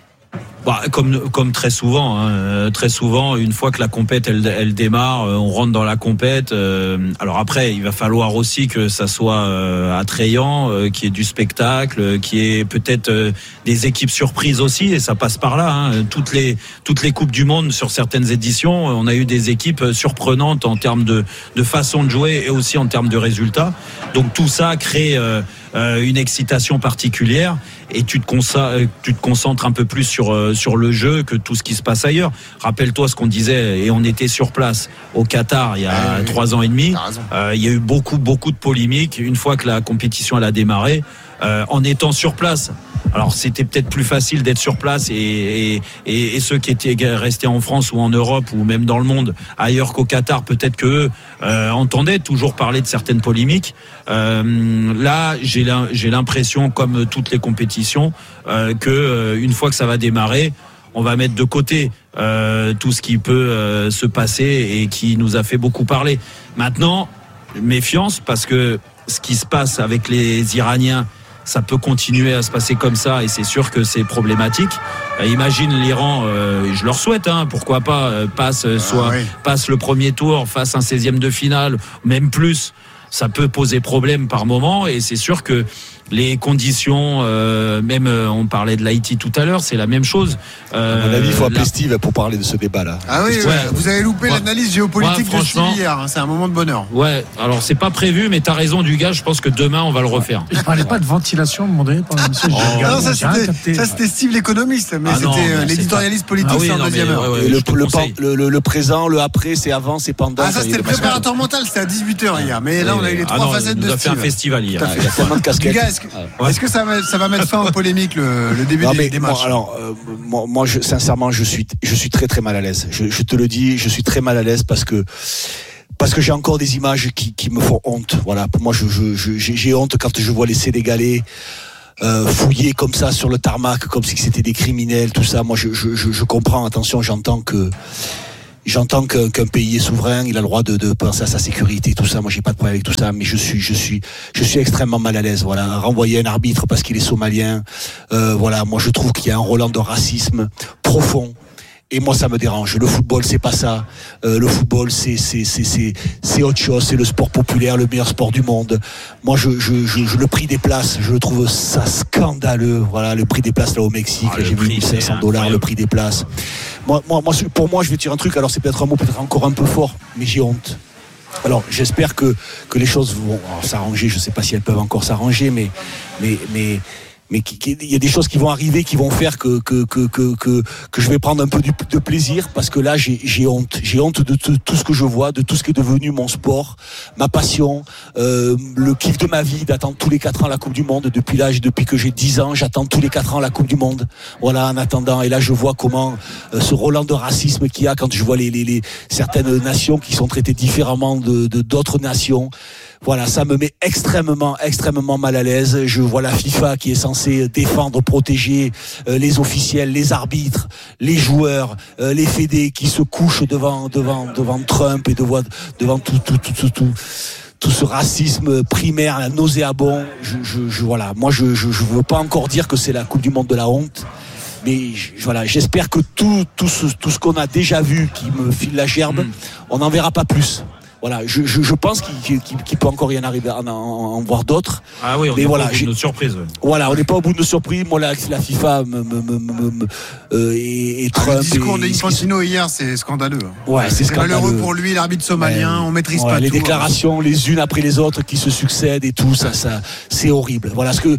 Comme très souvent, une fois que la compète elle démarre, on rentre dans la compète. Alors après, il va falloir aussi que ça soit attrayant, qu'il y ait du spectacle, qu'il y ait peut-être des équipes surprises aussi, et ça passe par là. Toutes les coupes du monde sur certaines éditions, on a eu des équipes surprenantes en termes de façon de jouer et aussi en termes de résultats. Donc tout ça crée une excitation particulière, et tu te concentres un peu plus sur le jeu que tout ce qui se passe ailleurs. Rappelle-toi ce qu'on disait, et on était sur place au Qatar il y a 3 ans et demi. Il y a eu beaucoup de polémiques une fois que la compétition elle a démarré, en étant sur place. Alors c'était peut-être plus facile d'être sur place, et ceux qui étaient restés en France ou en Europe ou même dans le monde ailleurs qu'au Qatar, peut-être qu'eux entendaient toujours parler de certaines polémiques. Là j'ai l'impression, comme toutes les compétitions, que une fois que ça va démarrer, on va mettre de côté tout ce qui peut se passer et qui nous a fait beaucoup parler. Maintenant, méfiance, parce que ce qui se passe avec les Iraniens, ça peut continuer à se passer comme ça, et c'est sûr que c'est problématique. Imagine l'Iran, je leur souhaite, pourquoi pas, passe le premier tour, fasse un 16e de finale, même plus. ça peut poser problème par moment, et c'est sûr que les conditions, même on parlait de l'Haïti tout à l'heure, c'est la même chose. À mon avis, il faut appeler Steve pour parler de ce débat-là. Ah oui, vous avez loupé l'analyse géopolitique de Steve hier, c'est un moment de bonheur. Ouais, alors c'est pas prévu, mais t'as raison du gars, je pense que demain on va le refaire. Je parlais pas de ventilation à un moment donné par monsieur non, ça c'était Steve l'économiste, mais c'était l'éditorialiste politique, c'est en deuxième heure. Le présent, le après, c'est avant, c'est pendant. Ah, ça c'était le préparateur mental, c'était à 18h hier, mais là on a eu les trois facettes de Steve. On a fait un festival hier. Il y a tellement de casquettes. Est-ce que ça va mettre fin aux polémiques, le début des matchs? Moi, sincèrement, je suis très très mal à l'aise. Je te le dis, je suis très mal à l'aise parce que j'ai encore des images qui me font honte. Voilà, pour moi, j'ai honte quand je vois les Sénégalais fouiller comme ça sur le tarmac, comme si c'était des criminels, tout ça. Moi, je comprends. Attention, j'entends qu'un pays est souverain, il a le droit de penser à sa sécurité, tout ça. Moi, j'ai pas de problème avec tout ça, mais je suis extrêmement mal à l'aise. Voilà, renvoyer un arbitre parce qu'il est somalien. Voilà, moi, je trouve qu'il y a un relent de racisme profond. Et moi, ça me dérange. Le football, c'est pas ça. Le football, c'est autre chose. C'est le sport populaire, le meilleur sport du monde. Moi, le prix des places, je trouve ça scandaleux. Voilà, le prix des places là au Mexique, là, j'ai vu $1,500 le prix des places. Moi, pour moi, je vais dire un truc. Alors, c'est peut-être un mot peut-être encore un peu fort, mais j'ai honte. Alors, j'espère que les choses vont s'arranger. Je sais pas si elles peuvent encore s'arranger, mais il y a des choses qui vont arriver, qui vont faire que je vais prendre un peu de plaisir, parce que là j'ai honte de tout ce que je vois, de tout ce qui est devenu mon sport, ma passion, le kiff de ma vie, d'attendre tous les 4 ans la Coupe du Monde. Depuis que j'ai 10 ans, j'attends tous les 4 ans la Coupe du Monde. Voilà, en attendant. Et là, je vois comment ce relent de racisme qu'il y a quand je vois les certaines nations qui sont traitées différemment de d'autres nations. Voilà, ça me met extrêmement mal à l'aise. Je vois la FIFA qui est censée défendre, protéger les officiels, les arbitres, les joueurs, les fédés qui se couchent devant Trump et devant tout ce racisme primaire, nauséabond. Voilà, moi je veux pas encore dire que c'est la Coupe du Monde de la honte. Mais voilà, j'espère que tout ce qu'on a déjà vu qui me file la gerbe, on n'en verra pas plus. Voilà, je pense qu'il peut encore y en arriver à en voir d'autres. Ah oui, on n'est pas au bout de nos surprises. Voilà, on n'est pas au bout de nos surprises. Moi, la FIFA et Trump. Le discours d'Infantino hier, c'est scandaleux. Ouais, c'est malheureux pour lui, l'arbitre somalien. On maîtrise pas les tout. Les déclarations, les unes après les autres, qui se succèdent et tout, ça, c'est horrible. Voilà, ce que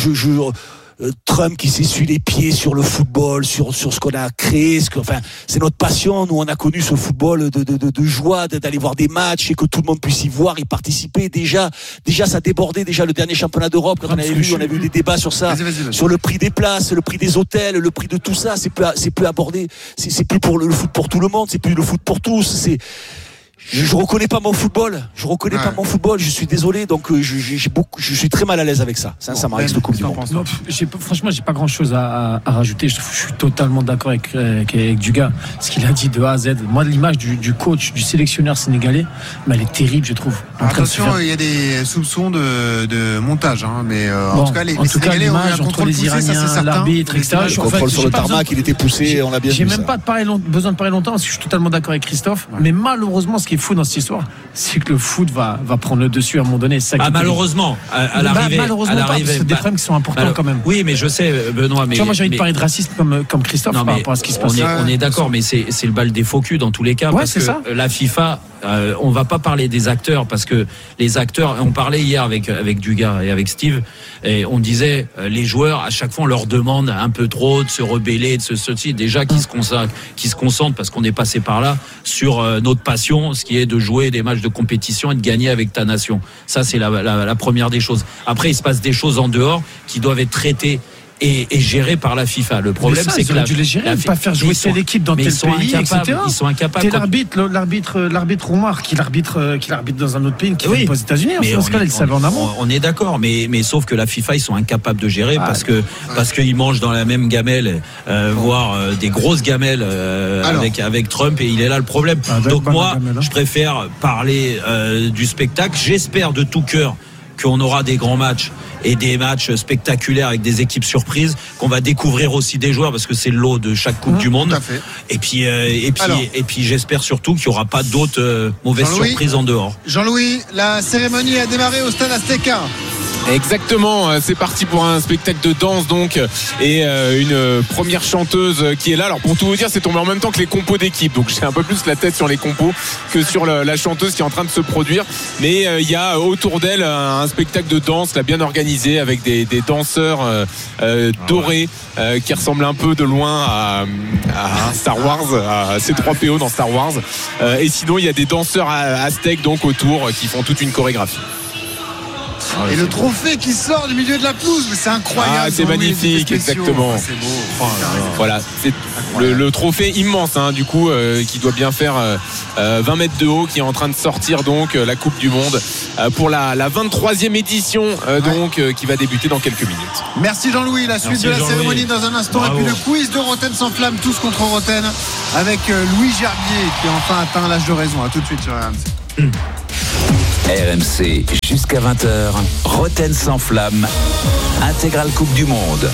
Trump qui s'essuie les pieds sur le football, sur ce qu'on a créé, c'est notre passion. Nous, on a connu ce football de joie, d'aller voir des matchs et que tout le monde puisse y voir, y participer. Déjà, ça débordait déjà le dernier championnat d'Europe quand on avait eu des débats sur ça, sur le prix des places, le prix des hôtels, le prix de tout ça. C'est plus abordé. C'est plus pour le foot pour tout le monde. C'est plus le foot pour tous. Je reconnais pas mon football. Je suis désolé. Donc je suis très mal à l'aise avec ça. Sincèrement, avec cette Coupe du Monde. Franchement, j'ai pas grand chose à rajouter. Je suis totalement d'accord avec Dugas. Ce qu'il a dit de A à Z. Moi, l'image du coach, du sélectionneur sénégalais, mais elle est terrible, je trouve. Attention, il y a des soupçons de montage, hein, mais en tout cas, les Sénégalais ont eu un contrôle poussé, Iraniens, ça c'est certain. L'arbitre, etc. Le contrôle sur le tarmac, il était poussé, on l'a bien vu. J'ai même pas besoin de parler longtemps parce que je suis totalement d'accord avec Christophe. Mais malheureusement, ce qui est fou dans cette histoire, c'est que le foot va prendre le dessus à un moment donné. Malheureusement, à l'arrivée. C'est des problèmes qui sont importants quand même. Oui, mais je sais, Benoît. Mais moi, j'ai envie de parler de racisme comme Christophe par rapport à ce qui se passe. On est d'accord, mais c'est le bal des faux culs dans tous les cas. Parce que la FIFA, on va pas parler des acteurs, parce que les acteurs, on parlait hier avec Dugas et avec Steve, et on disait les joueurs, à chaque fois on leur demande un peu trop de se rebeller, de ceci, déjà qui se concentrent, parce qu'on est passé par là, sur notre passion, ce qui est de jouer des matchs de compétition et de gagner avec ta nation. Ça, c'est la première des choses. Après, il se passe des choses en dehors qui doivent être traitées et géré par la FIFA. Le problème, c'est que dû les gérer, pas faire jouer telle équipe dans tel pays, etc. Ils sont incapables. L'arbitre Roumar qui l'arbitre dans un autre pays, qui vient aux États-Unis. Il savait en amont. On est d'accord, mais sauf que la FIFA, ils sont incapables de gérer parce qu'ils mangent dans la même gamelle, voire des grosses gamelles avec Trump, et il est là le problème. Donc moi, je préfère parler du spectacle. J'espère de tout cœur qu'on aura des grands matchs et des matchs spectaculaires avec des équipes surprises, qu'on va découvrir aussi des joueurs parce que c'est le lot de chaque Coupe du Monde. Et puis j'espère surtout qu'il n'y aura pas d'autres mauvaises surprises en dehors. Jean-Louis, la cérémonie a démarré au Stade Azteca. Exactement, c'est parti pour un spectacle de danse donc et une première chanteuse qui est là. Alors pour tout vous dire, c'est tombé en même temps que les compos d'équipe, donc j'ai un peu plus la tête sur les compos que sur la chanteuse qui est en train de se produire, mais il y a autour d'elle un spectacle de danse là, bien organisé avec des danseurs dorés qui ressemblent un peu de loin à Star Wars, à C3PO dans Star Wars, et sinon il y a des danseurs aztèques donc autour qui font toute une chorégraphie. Et le trophée qui sort du milieu de la pelouse, mais c'est incroyable. C'est magnifique, exactement. C'est beau. Voilà, c'est le trophée immense, du coup, qui doit bien faire 20 mètres de haut, qui est en train de sortir donc la Coupe du Monde pour la 23e édition, donc qui va débuter dans quelques minutes. Merci Jean-Louis. La suite de la cérémonie dans un instant. Bravo. Et puis le quiz de Roten sans flamme, tous contre Roten, avec Louis Gerbier qui a enfin atteint l'âge de raison. À tout de suite sur RMC. RMC jusqu'à 20h, Roten sans flamme, intégrale Coupe du Monde.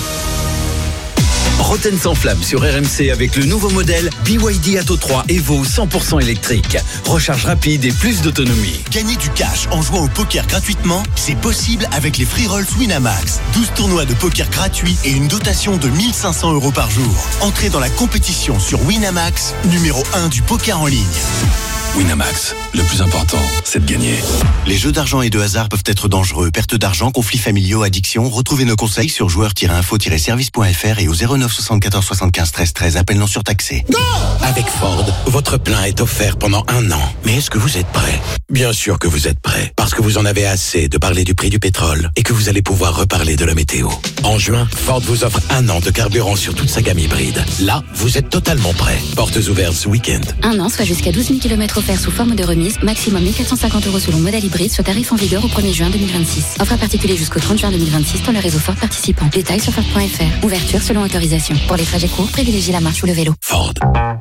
Roten sans flamme sur RMC avec le nouveau modèle BYD Atto 3 Evo 100% électrique. Recharge rapide et plus d'autonomie. Gagner du cash en jouant au poker gratuitement, c'est possible avec les Free Rolls Winamax. 12 tournois de poker gratuits et une dotation de 1 500 € par jour. Entrez dans la compétition sur Winamax, numéro 1 du poker en ligne. Winamax, le plus important, c'est de gagner. Les jeux d'argent et de hasard peuvent être dangereux. Perte d'argent, conflits familiaux, addiction. Retrouvez nos conseils sur joueurs-info-service.fr et au 09 74 75 13 13. Appel non surtaxé. Avec Ford, votre plein est offert pendant 1 an. Mais est-ce que vous êtes prêt ? Bien sûr que vous êtes prêt. Parce que vous en avez assez de parler du prix du pétrole et que vous allez pouvoir reparler de la météo. En juin, Ford vous offre 1 an de carburant sur toute sa gamme hybride. Là, vous êtes totalement prêt. Portes ouvertes ce week-end. 1 an, soit jusqu'à 12 000 km offerts sous forme de remise, maximum 1 450 € selon modèle hybride, sur tarif en vigueur au 1er juin 2026. Offre à particulier jusqu'au 30 juin 2026 dans le réseau Ford participant. Détails sur Ford.fr. Ouverture selon autorisation. Pour les trajets courts, privilégiez la marche ou le vélo. Ford.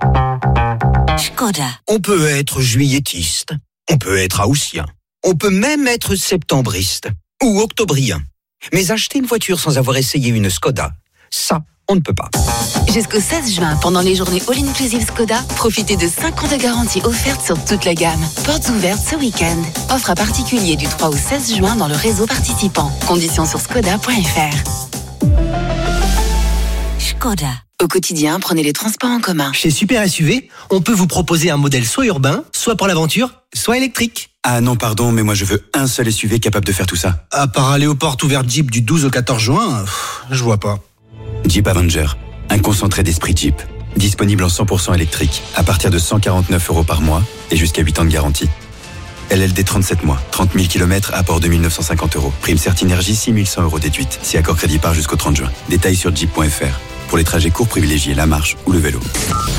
Škoda. On peut être juilletiste, on peut être haussien, on peut même être septembriste ou octobrien. Mais acheter une voiture sans avoir essayé une Škoda, ça, on ne peut pas. Jusqu'au 16 juin, pendant les journées All-Inclusive Škoda, profitez de 5 ans de garantie offerte sur toute la gamme. Portes ouvertes ce week-end. Offre à particulier du 3 au 16 juin dans le réseau participant. Conditions sur škoda.fr. Škoda. Au quotidien, prenez les transports en commun. Chez Super SUV, on peut vous proposer un modèle soit urbain, soit pour l'aventure, soit électrique. Ah non, pardon, mais moi je veux un seul SUV capable de faire tout ça. À part aller aux portes ouvertes Jeep du 12 au 14 juin, je vois pas. Jeep Avenger, un concentré d'esprit Jeep. Disponible en 100% électrique, à partir de 149 € par mois et jusqu'à 8 ans de garantie. LLD 37 mois, 30 000 km, apport 2 950 €. Prime Certinergie, 6 100 € déduite. Si accord crédit part jusqu'au 30 juin. Détails sur jeep.fr. Pour les trajets courts, privilégiez la marche ou le vélo.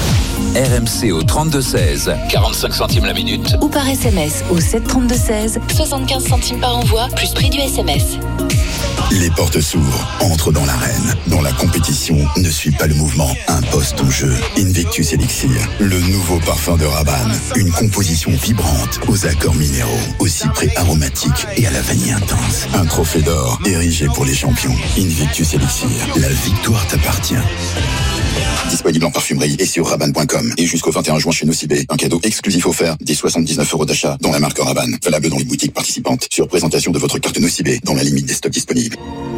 RMC au 32-16, 45 centimes la minute. Ou par SMS au 732-16, 75 centimes par envoi, plus prix du SMS. Les portes s'ouvrent, entre dans l'arène, dont la compétition ne suit pas le mouvement, impose au jeu. Invictus Elixir, le nouveau parfum de Rabanne. Une composition vibrante aux accords minéraux, au cyprès aromatique et à la vanille intense. Un trophée d'or érigé pour les champions. Invictus Elixir, la victoire t'appartient. Disponible en parfumerie et sur Rabanne.com. Et jusqu'au 21 juin chez Nocibé, un cadeau exclusif offert, des 79 € d'achat dans la marque Rabanne. Valable dans les boutiques participantes. Sur présentation de votre carte Nocibé, dans la limite des stocks disponibles.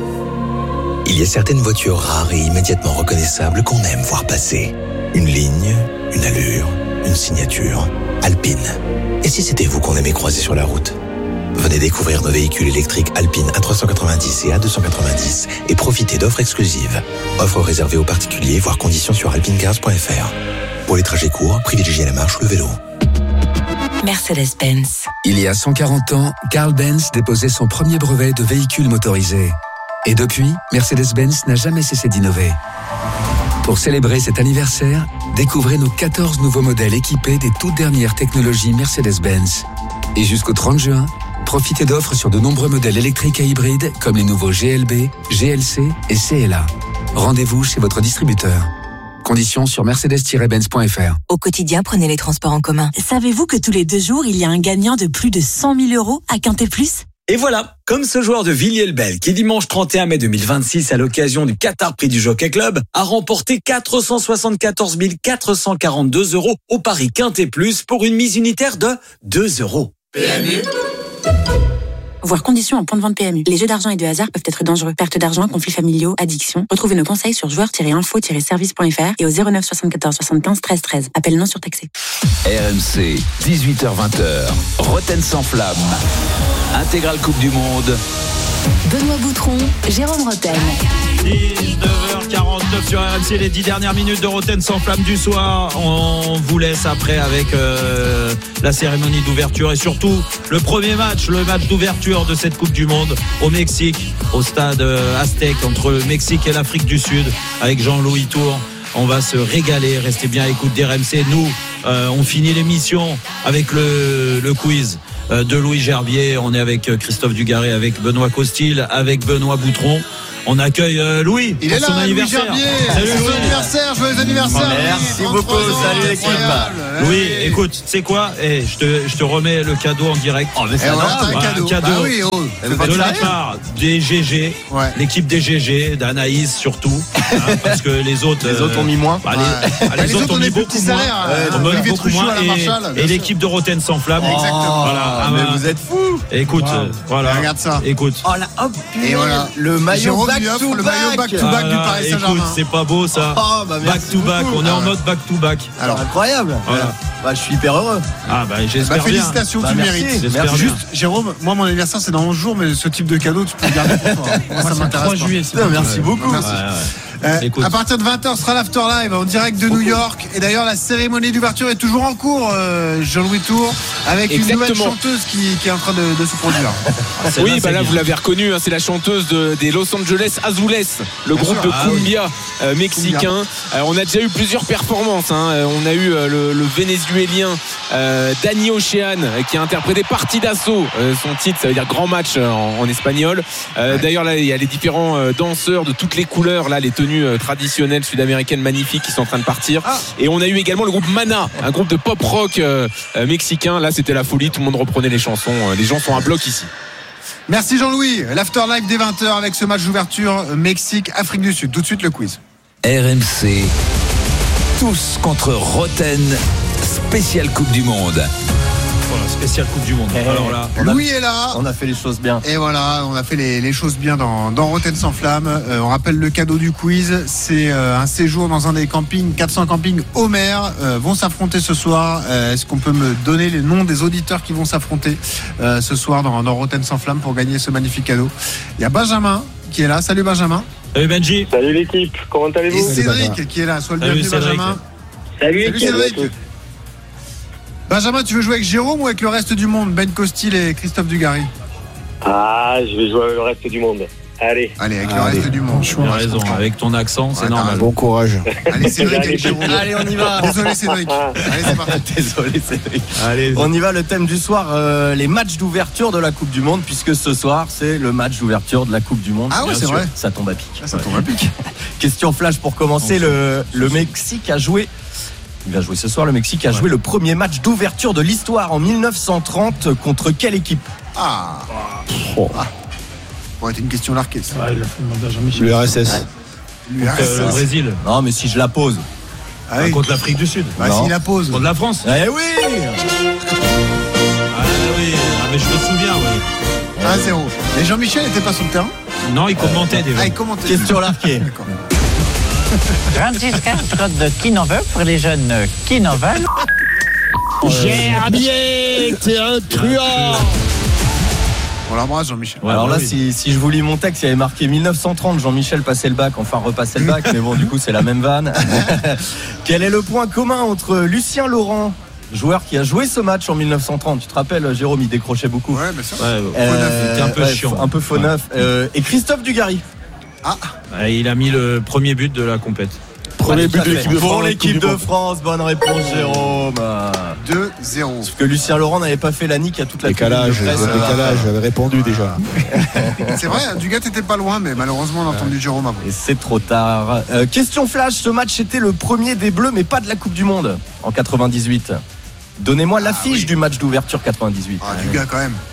Il y a certaines voitures rares et immédiatement reconnaissables qu'on aime voir passer. Une ligne, une allure, une signature. Alpine. Et si c'était vous qu'on aimait croiser sur la route ? Venez découvrir nos véhicules électriques Alpine A390 et A290 et profitez d'offres exclusives. Offres réservées aux particuliers, voire conditions sur alpinecars.fr. Pour les trajets courts, privilégiez la marche ou le vélo. Mercedes-Benz. Il y a 140 ans, Carl Benz déposait son premier brevet de véhicule motorisé. Et depuis, Mercedes-Benz n'a jamais cessé d'innover. Pour célébrer cet anniversaire, découvrez nos 14 nouveaux modèles équipés des toutes dernières technologies Mercedes-Benz. Et jusqu'au 30 juin, profitez d'offres sur de nombreux modèles électriques et hybrides comme les nouveaux GLB, GLC et CLA. Rendez-vous chez votre distributeur. Conditions sur mercedes-benz.fr. Au quotidien, prenez les transports en commun. Savez-vous que tous les 2 jours, il y a un gagnant de plus de 100 000 € à Quintet Plus ? Et voilà, comme ce joueur de Villiers-le-Bel qui dimanche 31 mai 2026 à l'occasion du Qatar Prix du Jockey Club a remporté 474 442 € au pari Quintet Plus pour une mise unitaire de 2 €. PMU. Voir conditions en point de vente PMU. Les jeux d'argent et de hasard peuvent être dangereux. Perte d'argent, conflits familiaux, addiction. Retrouvez nos conseils sur joueurs-info-service.fr et au 09 74 75 13 13. Appel non surtaxé. RMC, 18h-20h, Roten sans flamme. Intégrale Coupe du Monde. Benoît Boutron, Jérôme Roten. 19h49 sur RMC, les 10 dernières minutes de Roten sans flamme du soir. On vous laisse après avec la cérémonie d'ouverture et surtout le premier match, le match d'ouverture de cette Coupe du Monde au Mexique, au stade Aztec, entre le Mexique et l'Afrique du Sud, avec Jean-Louis Tour. On va se régaler, restez bien à l'écoute d'RMC. Nous, on finit l'émission avec le quiz de Louis Gerbier. On est avec Christophe Dugarry, avec Benoît Costil, avec Benoît Boutron. On accueille Louis. Il est là, son anniversaire. Louis Gerbier. Salut Louis. Son anniversaire, joyeux anniversaire. Merci beaucoup, salut l'équipe. Louis, écoute, tu sais quoi, je te remets le cadeau en direct. Oh, mais c'est un cadeau. Cadeau Ah oui, de la part des GG, l'équipe des GG, d'Anaïs surtout, parce que les autres ont mis moins. Les autres ont mis beaucoup moins. Olivier Truchot à la Marshall. Et l'équipe de Roten sans flamme. Exactement. Voilà. Mais vous êtes fous. Écoute, voilà. Regarde ça. Écoute. Oh là, hop, et voilà. Le maillot back-to-back du Paris Saint-Germain. Écoute, c'est pas beau ça. Back-to-back, on est en mode back-to-back. Alors incroyable. Voilà. Je suis hyper heureux. J'espère bien. Félicitations, tu le mérites. Merci. Juste, Jérôme, moi mon anniversaire c'est dans 11 jours, mais ce type de cadeau tu peux le garder pour toi. Moi ça m'intéresse. 3 juillet, merci beaucoup. Merci. À partir de 20h sera l'After Live en direct de New York. Et d'ailleurs la cérémonie d'ouverture est toujours en cours, Jean-Louis Tour, avec une nouvelle chanteuse qui est en train de se produire. Oui, là vous l'avez reconnue, c'est la chanteuse des Los Angeles Azules, le groupe de cumbia mexicain. On a déjà eu plusieurs performances. On a eu le vénézuélien Dani Ocean qui a interprété Partidazo, son titre, ça veut dire grand match en espagnol. D'ailleurs là il y a les différents danseurs de toutes les couleurs, là les tenues traditionnelles sud-américaines magnifiques qui sont en train de partir. Et on a eu également le groupe Mana, un groupe de pop rock mexicain. Là c'était la folie, tout le monde reprenait les chansons, les gens sont à bloc ici. Merci Jean-Louis. L'After Live dès 20h avec ce match d'ouverture Mexique-Afrique du Sud. Tout de suite le quiz. RMC, tous contre Roten, spéciale Coupe du Monde. Voilà, spéciale Coupe du Monde. Alors là, Louis est là. On a fait les choses bien. Et voilà, on a fait les choses bien dans Roten sans flamme. On rappelle le cadeau du quiz. C'est un séjour dans un des campings, 400 campings Homer. Vont s'affronter ce soir. Est-ce qu'on peut me donner les noms des auditeurs qui vont s'affronter ce soir dans Roten sans flamme pour gagner ce magnifique cadeau? Il y a Benjamin qui est là. Salut Benjamin. Salut Benji. Salut l'équipe, comment allez-vous? Et Cédric qui est là. Sois le bienvenu Benjamin. Salut Cédric. Benjamin, tu veux jouer avec Jérôme ou avec le reste du monde, Ben Costil et Christophe Dugarry? Je vais jouer avec le reste du monde. Allez, avec le reste du monde. Tu as raison, avec ton accent, c'est normal. Bon courage. Allez Cédric avec Jérôme. Allez, on y va. Désolé Cédric. Allez, c'est parti. Désolé Cédric. Allez. On y va, le thème du soir, les matchs d'ouverture de la Coupe du Monde, puisque ce soir, c'est le match d'ouverture de la Coupe du Monde. Ah ouais, c'est vrai. Ça tombe à pic. Ça tombe à pic. Question flash pour commencer. Le Mexique a joué. Il va jouer ce soir. Le Mexique a joué le premier match d'ouverture de l'histoire en 1930 contre quelle équipe? Pourrait être une question larquée. Ça. Il a fait demander à Jean-Michel. L'URSS. Le Brésil. Non, mais si je la pose. Contre l'Afrique du Sud. S'il la pose. Contre la France. Eh oui. Mais je me souviens. 1-0. Et Jean-Michel n'était pas sur le terrain? Non, il commentait déjà. Il commentait. Question larquée. D'accord. 26 cartes de Kinover pour les jeunes Kinover. Gerbier, t'es un truand. On l'embrasse Jean-Michel. Alors là, si je vous lis mon texte, il y avait marqué 1930, Jean-Michel passait le bac, enfin repassait le bac, mais bon, du coup, c'est la même vanne. Quel est le point commun entre Lucien Laurent, joueur qui a joué ce match en 1930, tu te rappelles, Jérôme, il décrochait beaucoup. Ouais, bien sûr. C'était un peu chiant. Un peu faux neuf. Et Christophe Dugarry. Il a mis le premier but de la compète. Premier but de l'équipe de France. Pour l'équipe de France, bonne réponse Jérôme. 2-0. Sauf que Lucien Laurent n'avait pas fait la nique à toute la décalage, j'avais répondu déjà. C'est vrai, Dugat était pas loin, mais malheureusement on a entendu Jérôme avant. Et c'est trop tard. Question flash, ce match était le premier des Bleus, mais pas de la Coupe du Monde en 98. Donnez-moi l'affiche du match d'ouverture 98. Dugat quand même.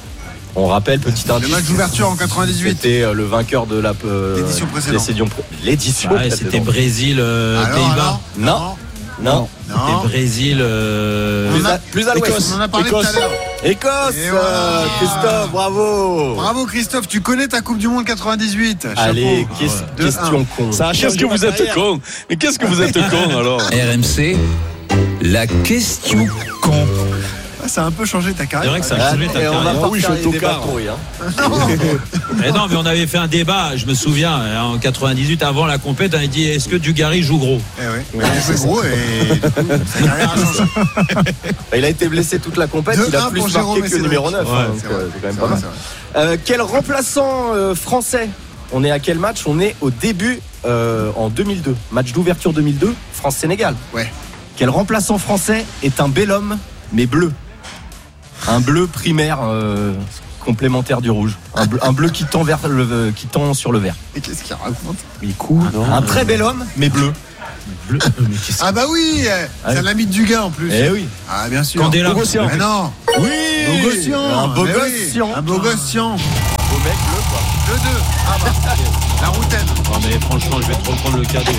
On rappelle, petit indice. Le match d'ouverture en 98. C'était le vainqueur de l'édition précédente. L'édition précédente. C'était Brésil, Pays-Bas. Non. C'était Brésil. Plus à l'ouest. On en a parlé tout à l'heure. Écosse. Voilà. Christophe, bravo. Bravo Christophe, tu connais ta Coupe du Monde 98. Allez, question con. Qu'est-ce que vous êtes con? Mais qu'est-ce que vous êtes con alors? RMC, la question con. Ça a un peu changé ta carrière. C'est vrai que ça a changé ta carrière. Oui, je suis au tocard. Non, mais on avait fait un débat, je me souviens, en 98, avant la compète, on a dit est-ce que Dugarry joue gros? Il joue gros et sa carrière a changé. Il a été blessé toute la compète, il a plus marqué que numéro 9. C'est quand même pas mal. Quel remplaçant français? On est à quel match? On est au début en 2002. Match d'ouverture 2002, France-Sénégal. Ouais. Quel remplaçant français est un bel homme mais bleu? Un bleu primaire complémentaire du rouge. Un bleu qui tend sur le vert. Et qu'est-ce qu'il raconte? Il court. Un très bel homme, mais bleu. Ah bah oui, c'est l'ami de Dugas en plus. Eh oui. Ah bien sûr. Candela. Mais non. Oui. Un beau gossian. Un beau gossian. Beau mec bleu quoi. 2-2. Ah bah. La routaine. Oh mais franchement, je vais te reprendre le cadeau.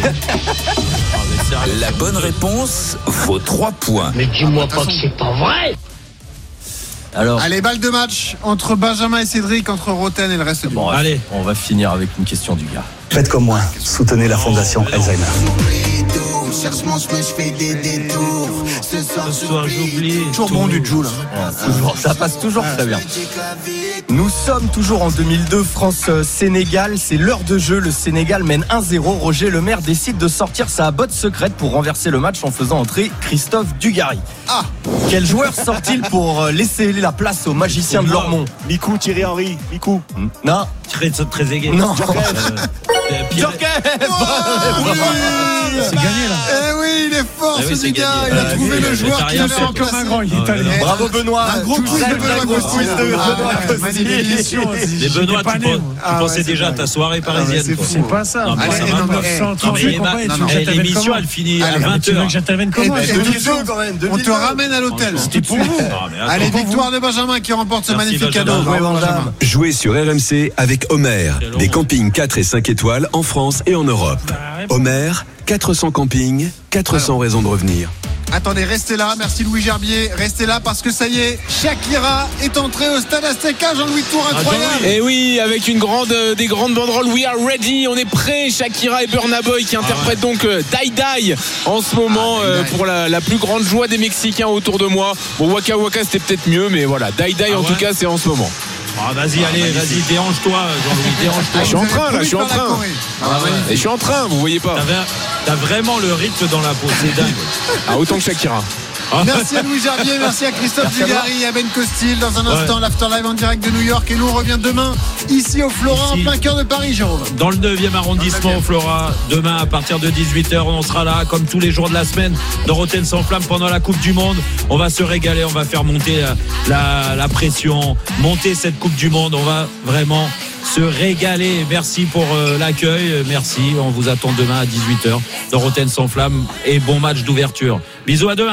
La bonne réponse vaut 3 points. Mais dis-moi pas que c'est pas vrai. Alors, allez, balle de match entre Benjamin et Cédric, entre Roten et le reste du monde. Allez, on va finir avec une question du gars. Faites comme moi, soutenez la fondation Alzheimer. Ce soir j'oublie. Toujours bon du Joule. Ça passe toujours très bien. Nous sommes toujours en 2002, France-Sénégal. C'est l'heure de jeu. Le Sénégal mène 1-0. Roger Lemaire décide de sortir sa botte secrète pour renverser le match en faisant entrer Christophe Dugarry. Ah, quel joueur sort-il pour laisser la place au magicien de Lormont? Mikou, Thierry Henry. Mikou. Non. Très aigué. Non. Djorkaeff. C'est gagné là. Eh oui, il est fort ce c'est gars. gagné. Il a trouvé le joueur qui avait Comme un grand, il est remplacé. italien. Bravo Benoît. Un gros quiz de Benoît Costil. Mais Benoît, tu pensais déjà à ta soirée parisienne. C'est pas ça. Non, mais ça va pas. 1938 compagnie, tu veux que j'intervienne l'émission comment? elle finit à Tu veux 20h. que j'intervienne comment? On te ramène à l'hôtel. C'était pour vous. Allez, victoire de Benjamin qui remporte ce Merci, magnifique Benjamin. cadeau. Bravo, Benjamin. Jouez sur RMC avec Homer. Des campings 4 et 5 étoiles en France et en Europe. Homer, 400 campings, 400 raisons de revenir. Attendez, restez là. Merci Louis Gerbier. Restez là parce que ça y est, Shakira est entrée au stade Azteca. Jean-Louis Tour, incroyable. Et oui, avec des grandes banderoles. We are ready. On est prêts. Shakira et Burna Boy qui interprètent donc Die Die en ce moment pour la plus grande joie des Mexicains autour de moi. Bon, Waka Waka c'était peut-être mieux, mais voilà, Die Die en tout cas c'est en ce moment. Ah, vas-y, dérange-toi, Jean-Louis, dérange-toi. Je suis en train là, je suis en train. Et je suis en train, vous voyez pas. T'as vraiment le rythme dans la peau, c'est dingue. Ah, autant que Shakira. Merci à Louis Gerbier, merci à Christophe Dugarry, à Ben Costil. Dans un instant, l'Afterlive en direct de New York. Et nous, on revient demain ici au Flora, en plein cœur de Paris, Jérôme. Dans le 9e arrondissement au Flora. Demain, à partir de 18h, on sera là, comme tous les jours de la semaine, dans Rotten sans flamme pendant la Coupe du Monde. On va se régaler, on va faire monter la pression, monter cette Coupe du Monde. On va vraiment se régaler. Merci pour l'accueil. Merci. On vous attend demain à 18h dans Rotten sans flamme. Et bon match d'ouverture. Bisous, à demain.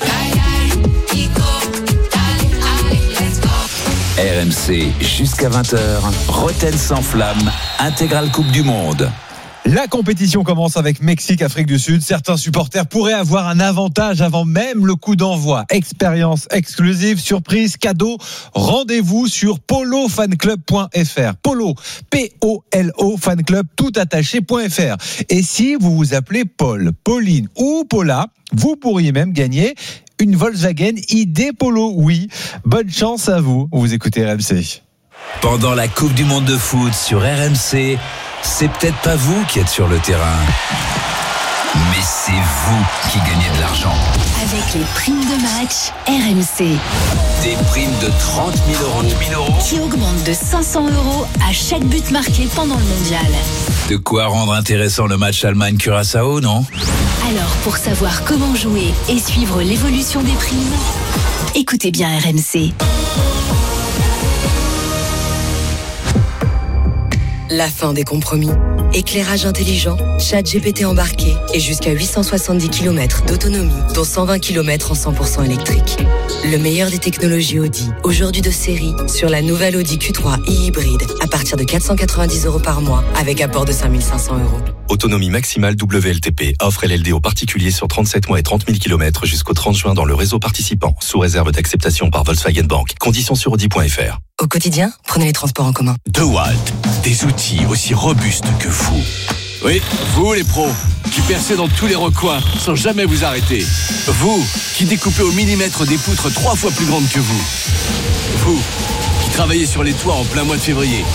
RMC jusqu'à 20h, Rotten sans flamme, intégrale Coupe du Monde. La compétition commence avec Mexique-Afrique du Sud. Certains supporters pourraient avoir un avantage avant même le coup d'envoi. Expérience exclusive, surprise, cadeau. Rendez-vous sur polofanclub.fr. Polo, P-O-L-O, fanclub, toutattaché.fr. Et si vous vous appelez Paul, Pauline ou Paula, vous pourriez même gagner une Volkswagen ID Polo. Oui, bonne chance à vous. Vous écoutez RMC. Pendant la Coupe du Monde de foot sur RMC, c'est peut-être pas vous qui êtes sur le terrain, mais c'est vous qui gagnez de l'argent. Avec les primes de match RMC. Des primes de 30 000 euros Qui augmentent de 500 € à chaque but marqué pendant le mondial. De quoi rendre intéressant le match Allemagne-Curaçao, non ? Alors, pour savoir comment jouer et suivre l'évolution des primes, écoutez bien RMC. la fin des compromis. Éclairage intelligent, ChatGPT embarqué et jusqu'à 870 km d'autonomie, dont 120 km en 100% électrique. Le meilleur des technologies Audi, aujourd'hui de série, sur la nouvelle Audi Q3 e-hybride à partir de 490 € par mois avec apport de 5 500 €. Autonomie maximale WLTP. Offre LLD aux particuliers sur 37 mois et 30 000 km jusqu'au 30 juin dans le réseau participant, sous réserve d'acceptation par Volkswagen Bank. Conditions sur Audi.fr. Au quotidien, prenez les transports en commun. DeWalt, des outils aussi robustes que vous. Oui, vous les pros, qui percez dans tous les recoins sans jamais vous arrêter. Vous, qui découpez au millimètre des poutres 3 fois plus grandes que vous. Vous, qui travaillez sur les toits en plein mois de février.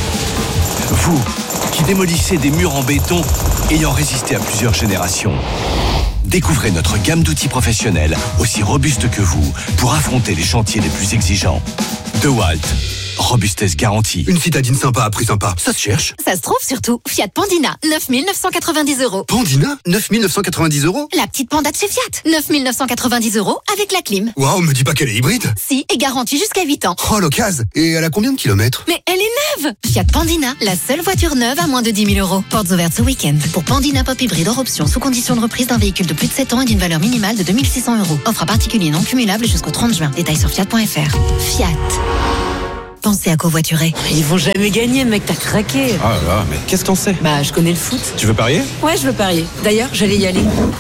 Vous, qui démolissez des murs en béton ayant résisté à plusieurs générations. Découvrez notre gamme d'outils professionnels aussi robustes que vous pour affronter les chantiers les plus exigeants. DeWalt. Robustesse garantie. Une citadine sympa à prix sympa, ça se cherche. Ça se trouve surtout. Fiat Pandina, 9 990 €. Pandina, 9 990 €. La petite Panda de chez Fiat, 9 990 € avec la clim. Waouh, me dis pas qu'elle est hybride. Si, et garantie jusqu'à 8 ans. Oh, l'occasion. Et elle a combien de kilomètres? Mais elle est neuve. Fiat Pandina, la seule voiture neuve à moins de 10 000 €. Portes ouvertes ce week-end. Pour Pandina Pop Hybride hors option, sous condition de reprise d'un véhicule de plus de 7 ans et d'une valeur minimale de 2 600 €. Offre à particulier non cumulable jusqu'au 30 juin. Détails sur fiat.fr. Fiat. Pensez à covoiturer. Ils vont jamais gagner, mec, t'as craqué. Ah là, mais qu'est-ce qu'on sait? Bah, je connais le foot. Tu veux parier? Ouais, je veux parier. D'ailleurs, j'allais y aller.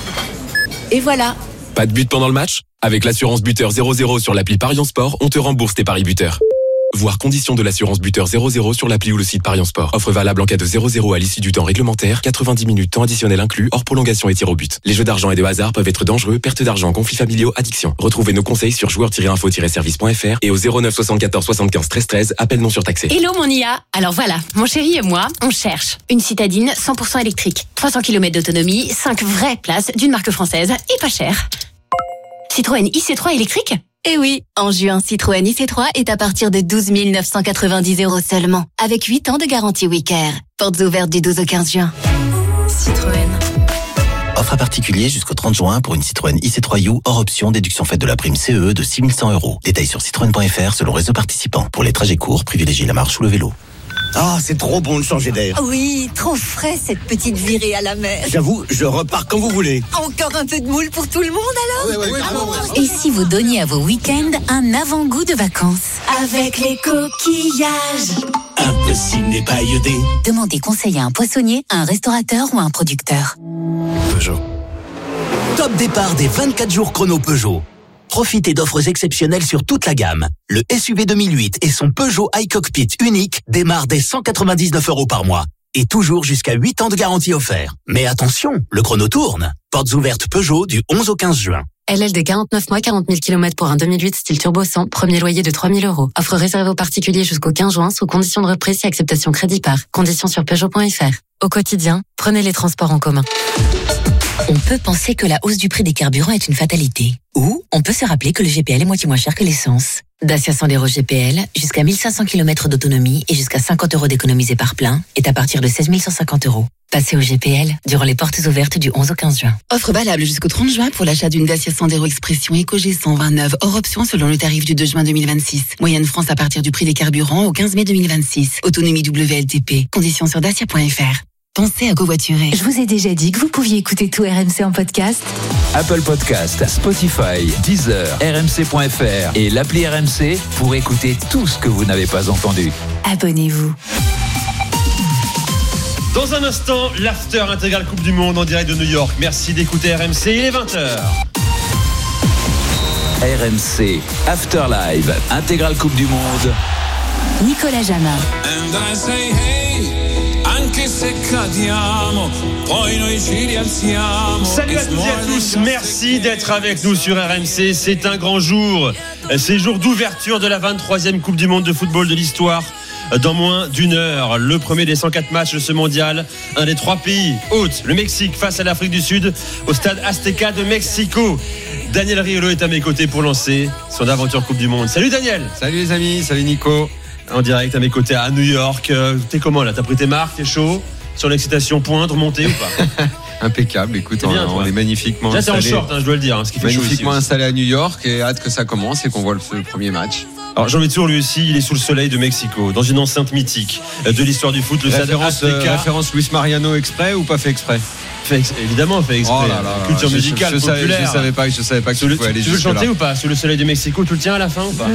Et voilà. Pas de but pendant le match? Avec l'assurance buteur 00 sur l'appli Parion Sport, on te rembourse tes paris buteurs. Voir conditions de l'assurance buteur 00 sur l'appli ou le site Parion Sport. Offre valable en cas de 0-0 à l'issue du temps réglementaire, 90 minutes temps additionnel inclus, hors prolongation et tir au but. Les jeux d'argent et de hasard peuvent être dangereux, perte d'argent, conflits familiaux, addiction. Retrouvez nos conseils sur joueurs-info-service.fr et au 09 74 75 13 13, appel non surtaxé. Hello mon IA. Alors voilà, mon chéri et moi, on cherche une citadine 100% électrique, 300 km d'autonomie, 5 vraies places d'une marque française et pas cher. Citroën IC3 électrique? Eh oui, en juin, Citroën IC3 est à partir de 12 990 € seulement, avec 8 ans de garantie Wicare. Portes ouvertes du 12 au 15 juin. Citroën. Offre à particulier jusqu'au 30 juin pour une Citroën IC3U hors option, déduction faite de la prime CE de 6 100 €. Détails sur citroën.fr selon réseau participant. Pour les trajets courts, privilégiez la marche ou le vélo. Ah, c'est trop bon de changer d'air. Oui, trop frais cette petite virée à la mer. J'avoue, je repars quand vous voulez. Encore un peu de moule pour tout le monde alors? Ouais. Et si vous donniez à vos week-ends un avant-goût de vacances? Avec les coquillages. Un peu ciné pailleté. Demandez conseil à un poissonnier, à un restaurateur ou à un producteur. Peugeot. Top départ des 24 jours chrono Peugeot. Profitez d'offres exceptionnelles sur toute la gamme. Le SUV 2008 et son Peugeot iCockpit unique démarrent dès 199 € par mois. Et toujours jusqu'à 8 ans de garantie offert. Mais attention, le chrono tourne. Portes ouvertes Peugeot du 11 au 15 juin. LLD 49 mois, 40 000 km pour un 2008 style turbo 100, premier loyer de 3 000 €. Offre réservée aux particuliers jusqu'au 15 juin sous condition de reprise et acceptation crédit par. Conditions sur Peugeot.fr. Au quotidien, prenez les transports en commun. On peut penser que la hausse du prix des carburants est une fatalité. Ou on peut se rappeler que le GPL est moitié moins cher que l'essence. Dacia Sandero GPL, jusqu'à 1500 km d'autonomie et jusqu'à 50 € d'économisés par plein, est à partir de 16 150 €. Passez au GPL durant les portes ouvertes du 11 au 15 juin. Offre valable jusqu'au 30 juin pour l'achat d'une Dacia Sandero Expression Eco G129 hors option selon le tarif du 2 juin 2026. Moyenne France à partir du prix des carburants au 15 mai 2026. Autonomie WLTP. Conditions sur dacia.fr. Pensez à covoiturer. Je vous ai déjà dit que vous pouviez écouter tout RMC en podcast. Apple Podcast, Spotify, Deezer, RMC.fr et l'appli RMC pour écouter tout ce que vous n'avez pas entendu. Abonnez-vous. Dans un instant, l'after intégral Coupe du Monde en direct de New York. Merci d'écouter RMC, il est 20h. RMC, After Live, intégrale Coupe du Monde. Nicolas Jamin. Salut à toutes et à tous, merci d'être avec nous sur RMC. C'est un grand jour, c'est jour d'ouverture de la 23e Coupe du Monde de football de l'histoire. Dans moins d'une heure, le premier des 104 matchs de ce mondial, un des 3 pays hôtes, le Mexique face à l'Afrique du Sud au stade Azteca de Mexico. Daniel Riolo est à mes côtés pour lancer son aventure Coupe du Monde. Salut Daniel. Salut les amis, salut Nico. En direct à mes côtés à New York. T'es comment là? T'as pris tes marques, t'es chaud? Sur l'excitation, poindre, monter ou pas? Impeccable, écoute, on est magnifiquement là, installé. Là c'est en short, je dois le dire, ce qui fait magnifiquement chaud aussi, installé à New York et hâte que ça commence et qu'on voit le premier match. Alors Jean-Louis Tour, lui aussi, il est sous le soleil de Mexico, dans une enceinte mythique de l'histoire du foot, le stade Azteca. Référence Luis Mariano exprès ou pas fait exprès? Évidemment fait exprès. Oh là là, culture musicale populaire. Je savais pas que tu pouvais aller jusque-là. Tu veux chanter ou pas? Sous le soleil de Mexico, tu le tiens à la fin ou pas?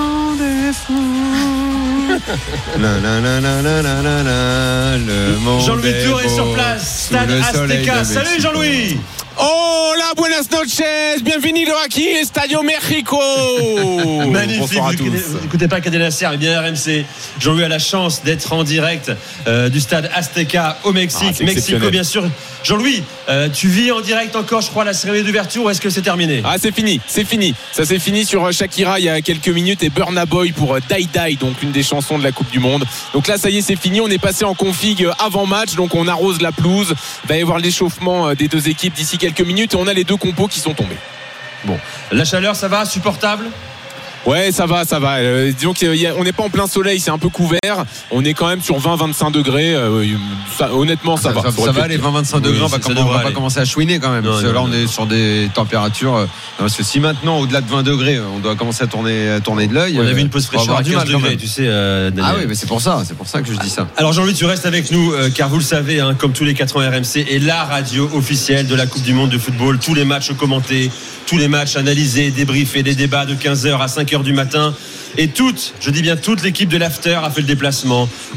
Jean-Louis Tour est sur place, stade Azteca. Salut Jean-Louis. Hola, buenas noches, bienvenido aquí, Estadio México. Magnifique, vous n'écoutez pas Cadena Ser, mais bien RMC. Jean-Louis a la chance d'être en direct du stade Azteca au Mexique. Mexico, bien sûr. Jean-Louis, tu vis en direct encore, je crois, la cérémonie d'ouverture, ou est-ce que c'est terminé? Ah, c'est fini. Ça s'est fini sur Shakira il y a quelques minutes et Burna Boy pour Die Die, donc une des chansons de la Coupe du Monde. Donc là, ça y est, c'est fini. On est passé en config avant match, donc on arrose la pelouse. Il va y avoir l'échauffement des deux équipes d'ici quelques minutes et on a les deux compos qui sont tombés. Bon, la chaleur, ça va, supportable? Ouais, ça va. Disons qu'on n'est pas en plein soleil, c'est un peu couvert. On est quand même sur 20-25 degrés. Honnêtement, ça va. Ça va, les 20-25 degrés, on va pas commencer à chouiner quand même. Parce que là, on est sur des températures. Parce que si maintenant, au-delà de 20 degrés, on doit commencer à tourner de l'œil. On a vu une pause fraîcheur à 15 degrés, tu sais, Daniel. Ah oui, mais c'est pour ça que je dis ça. Alors Jean-Louis, tu restes avec nous, car vous le savez, comme tous les 4 ans, RMC est la radio officielle de la Coupe du Monde de football. Tous les matchs commentés, tous les matchs analysés, débriefés, des débats de 15h à 5h du matin. Et toute l'équipe de l'After a fait le déplacement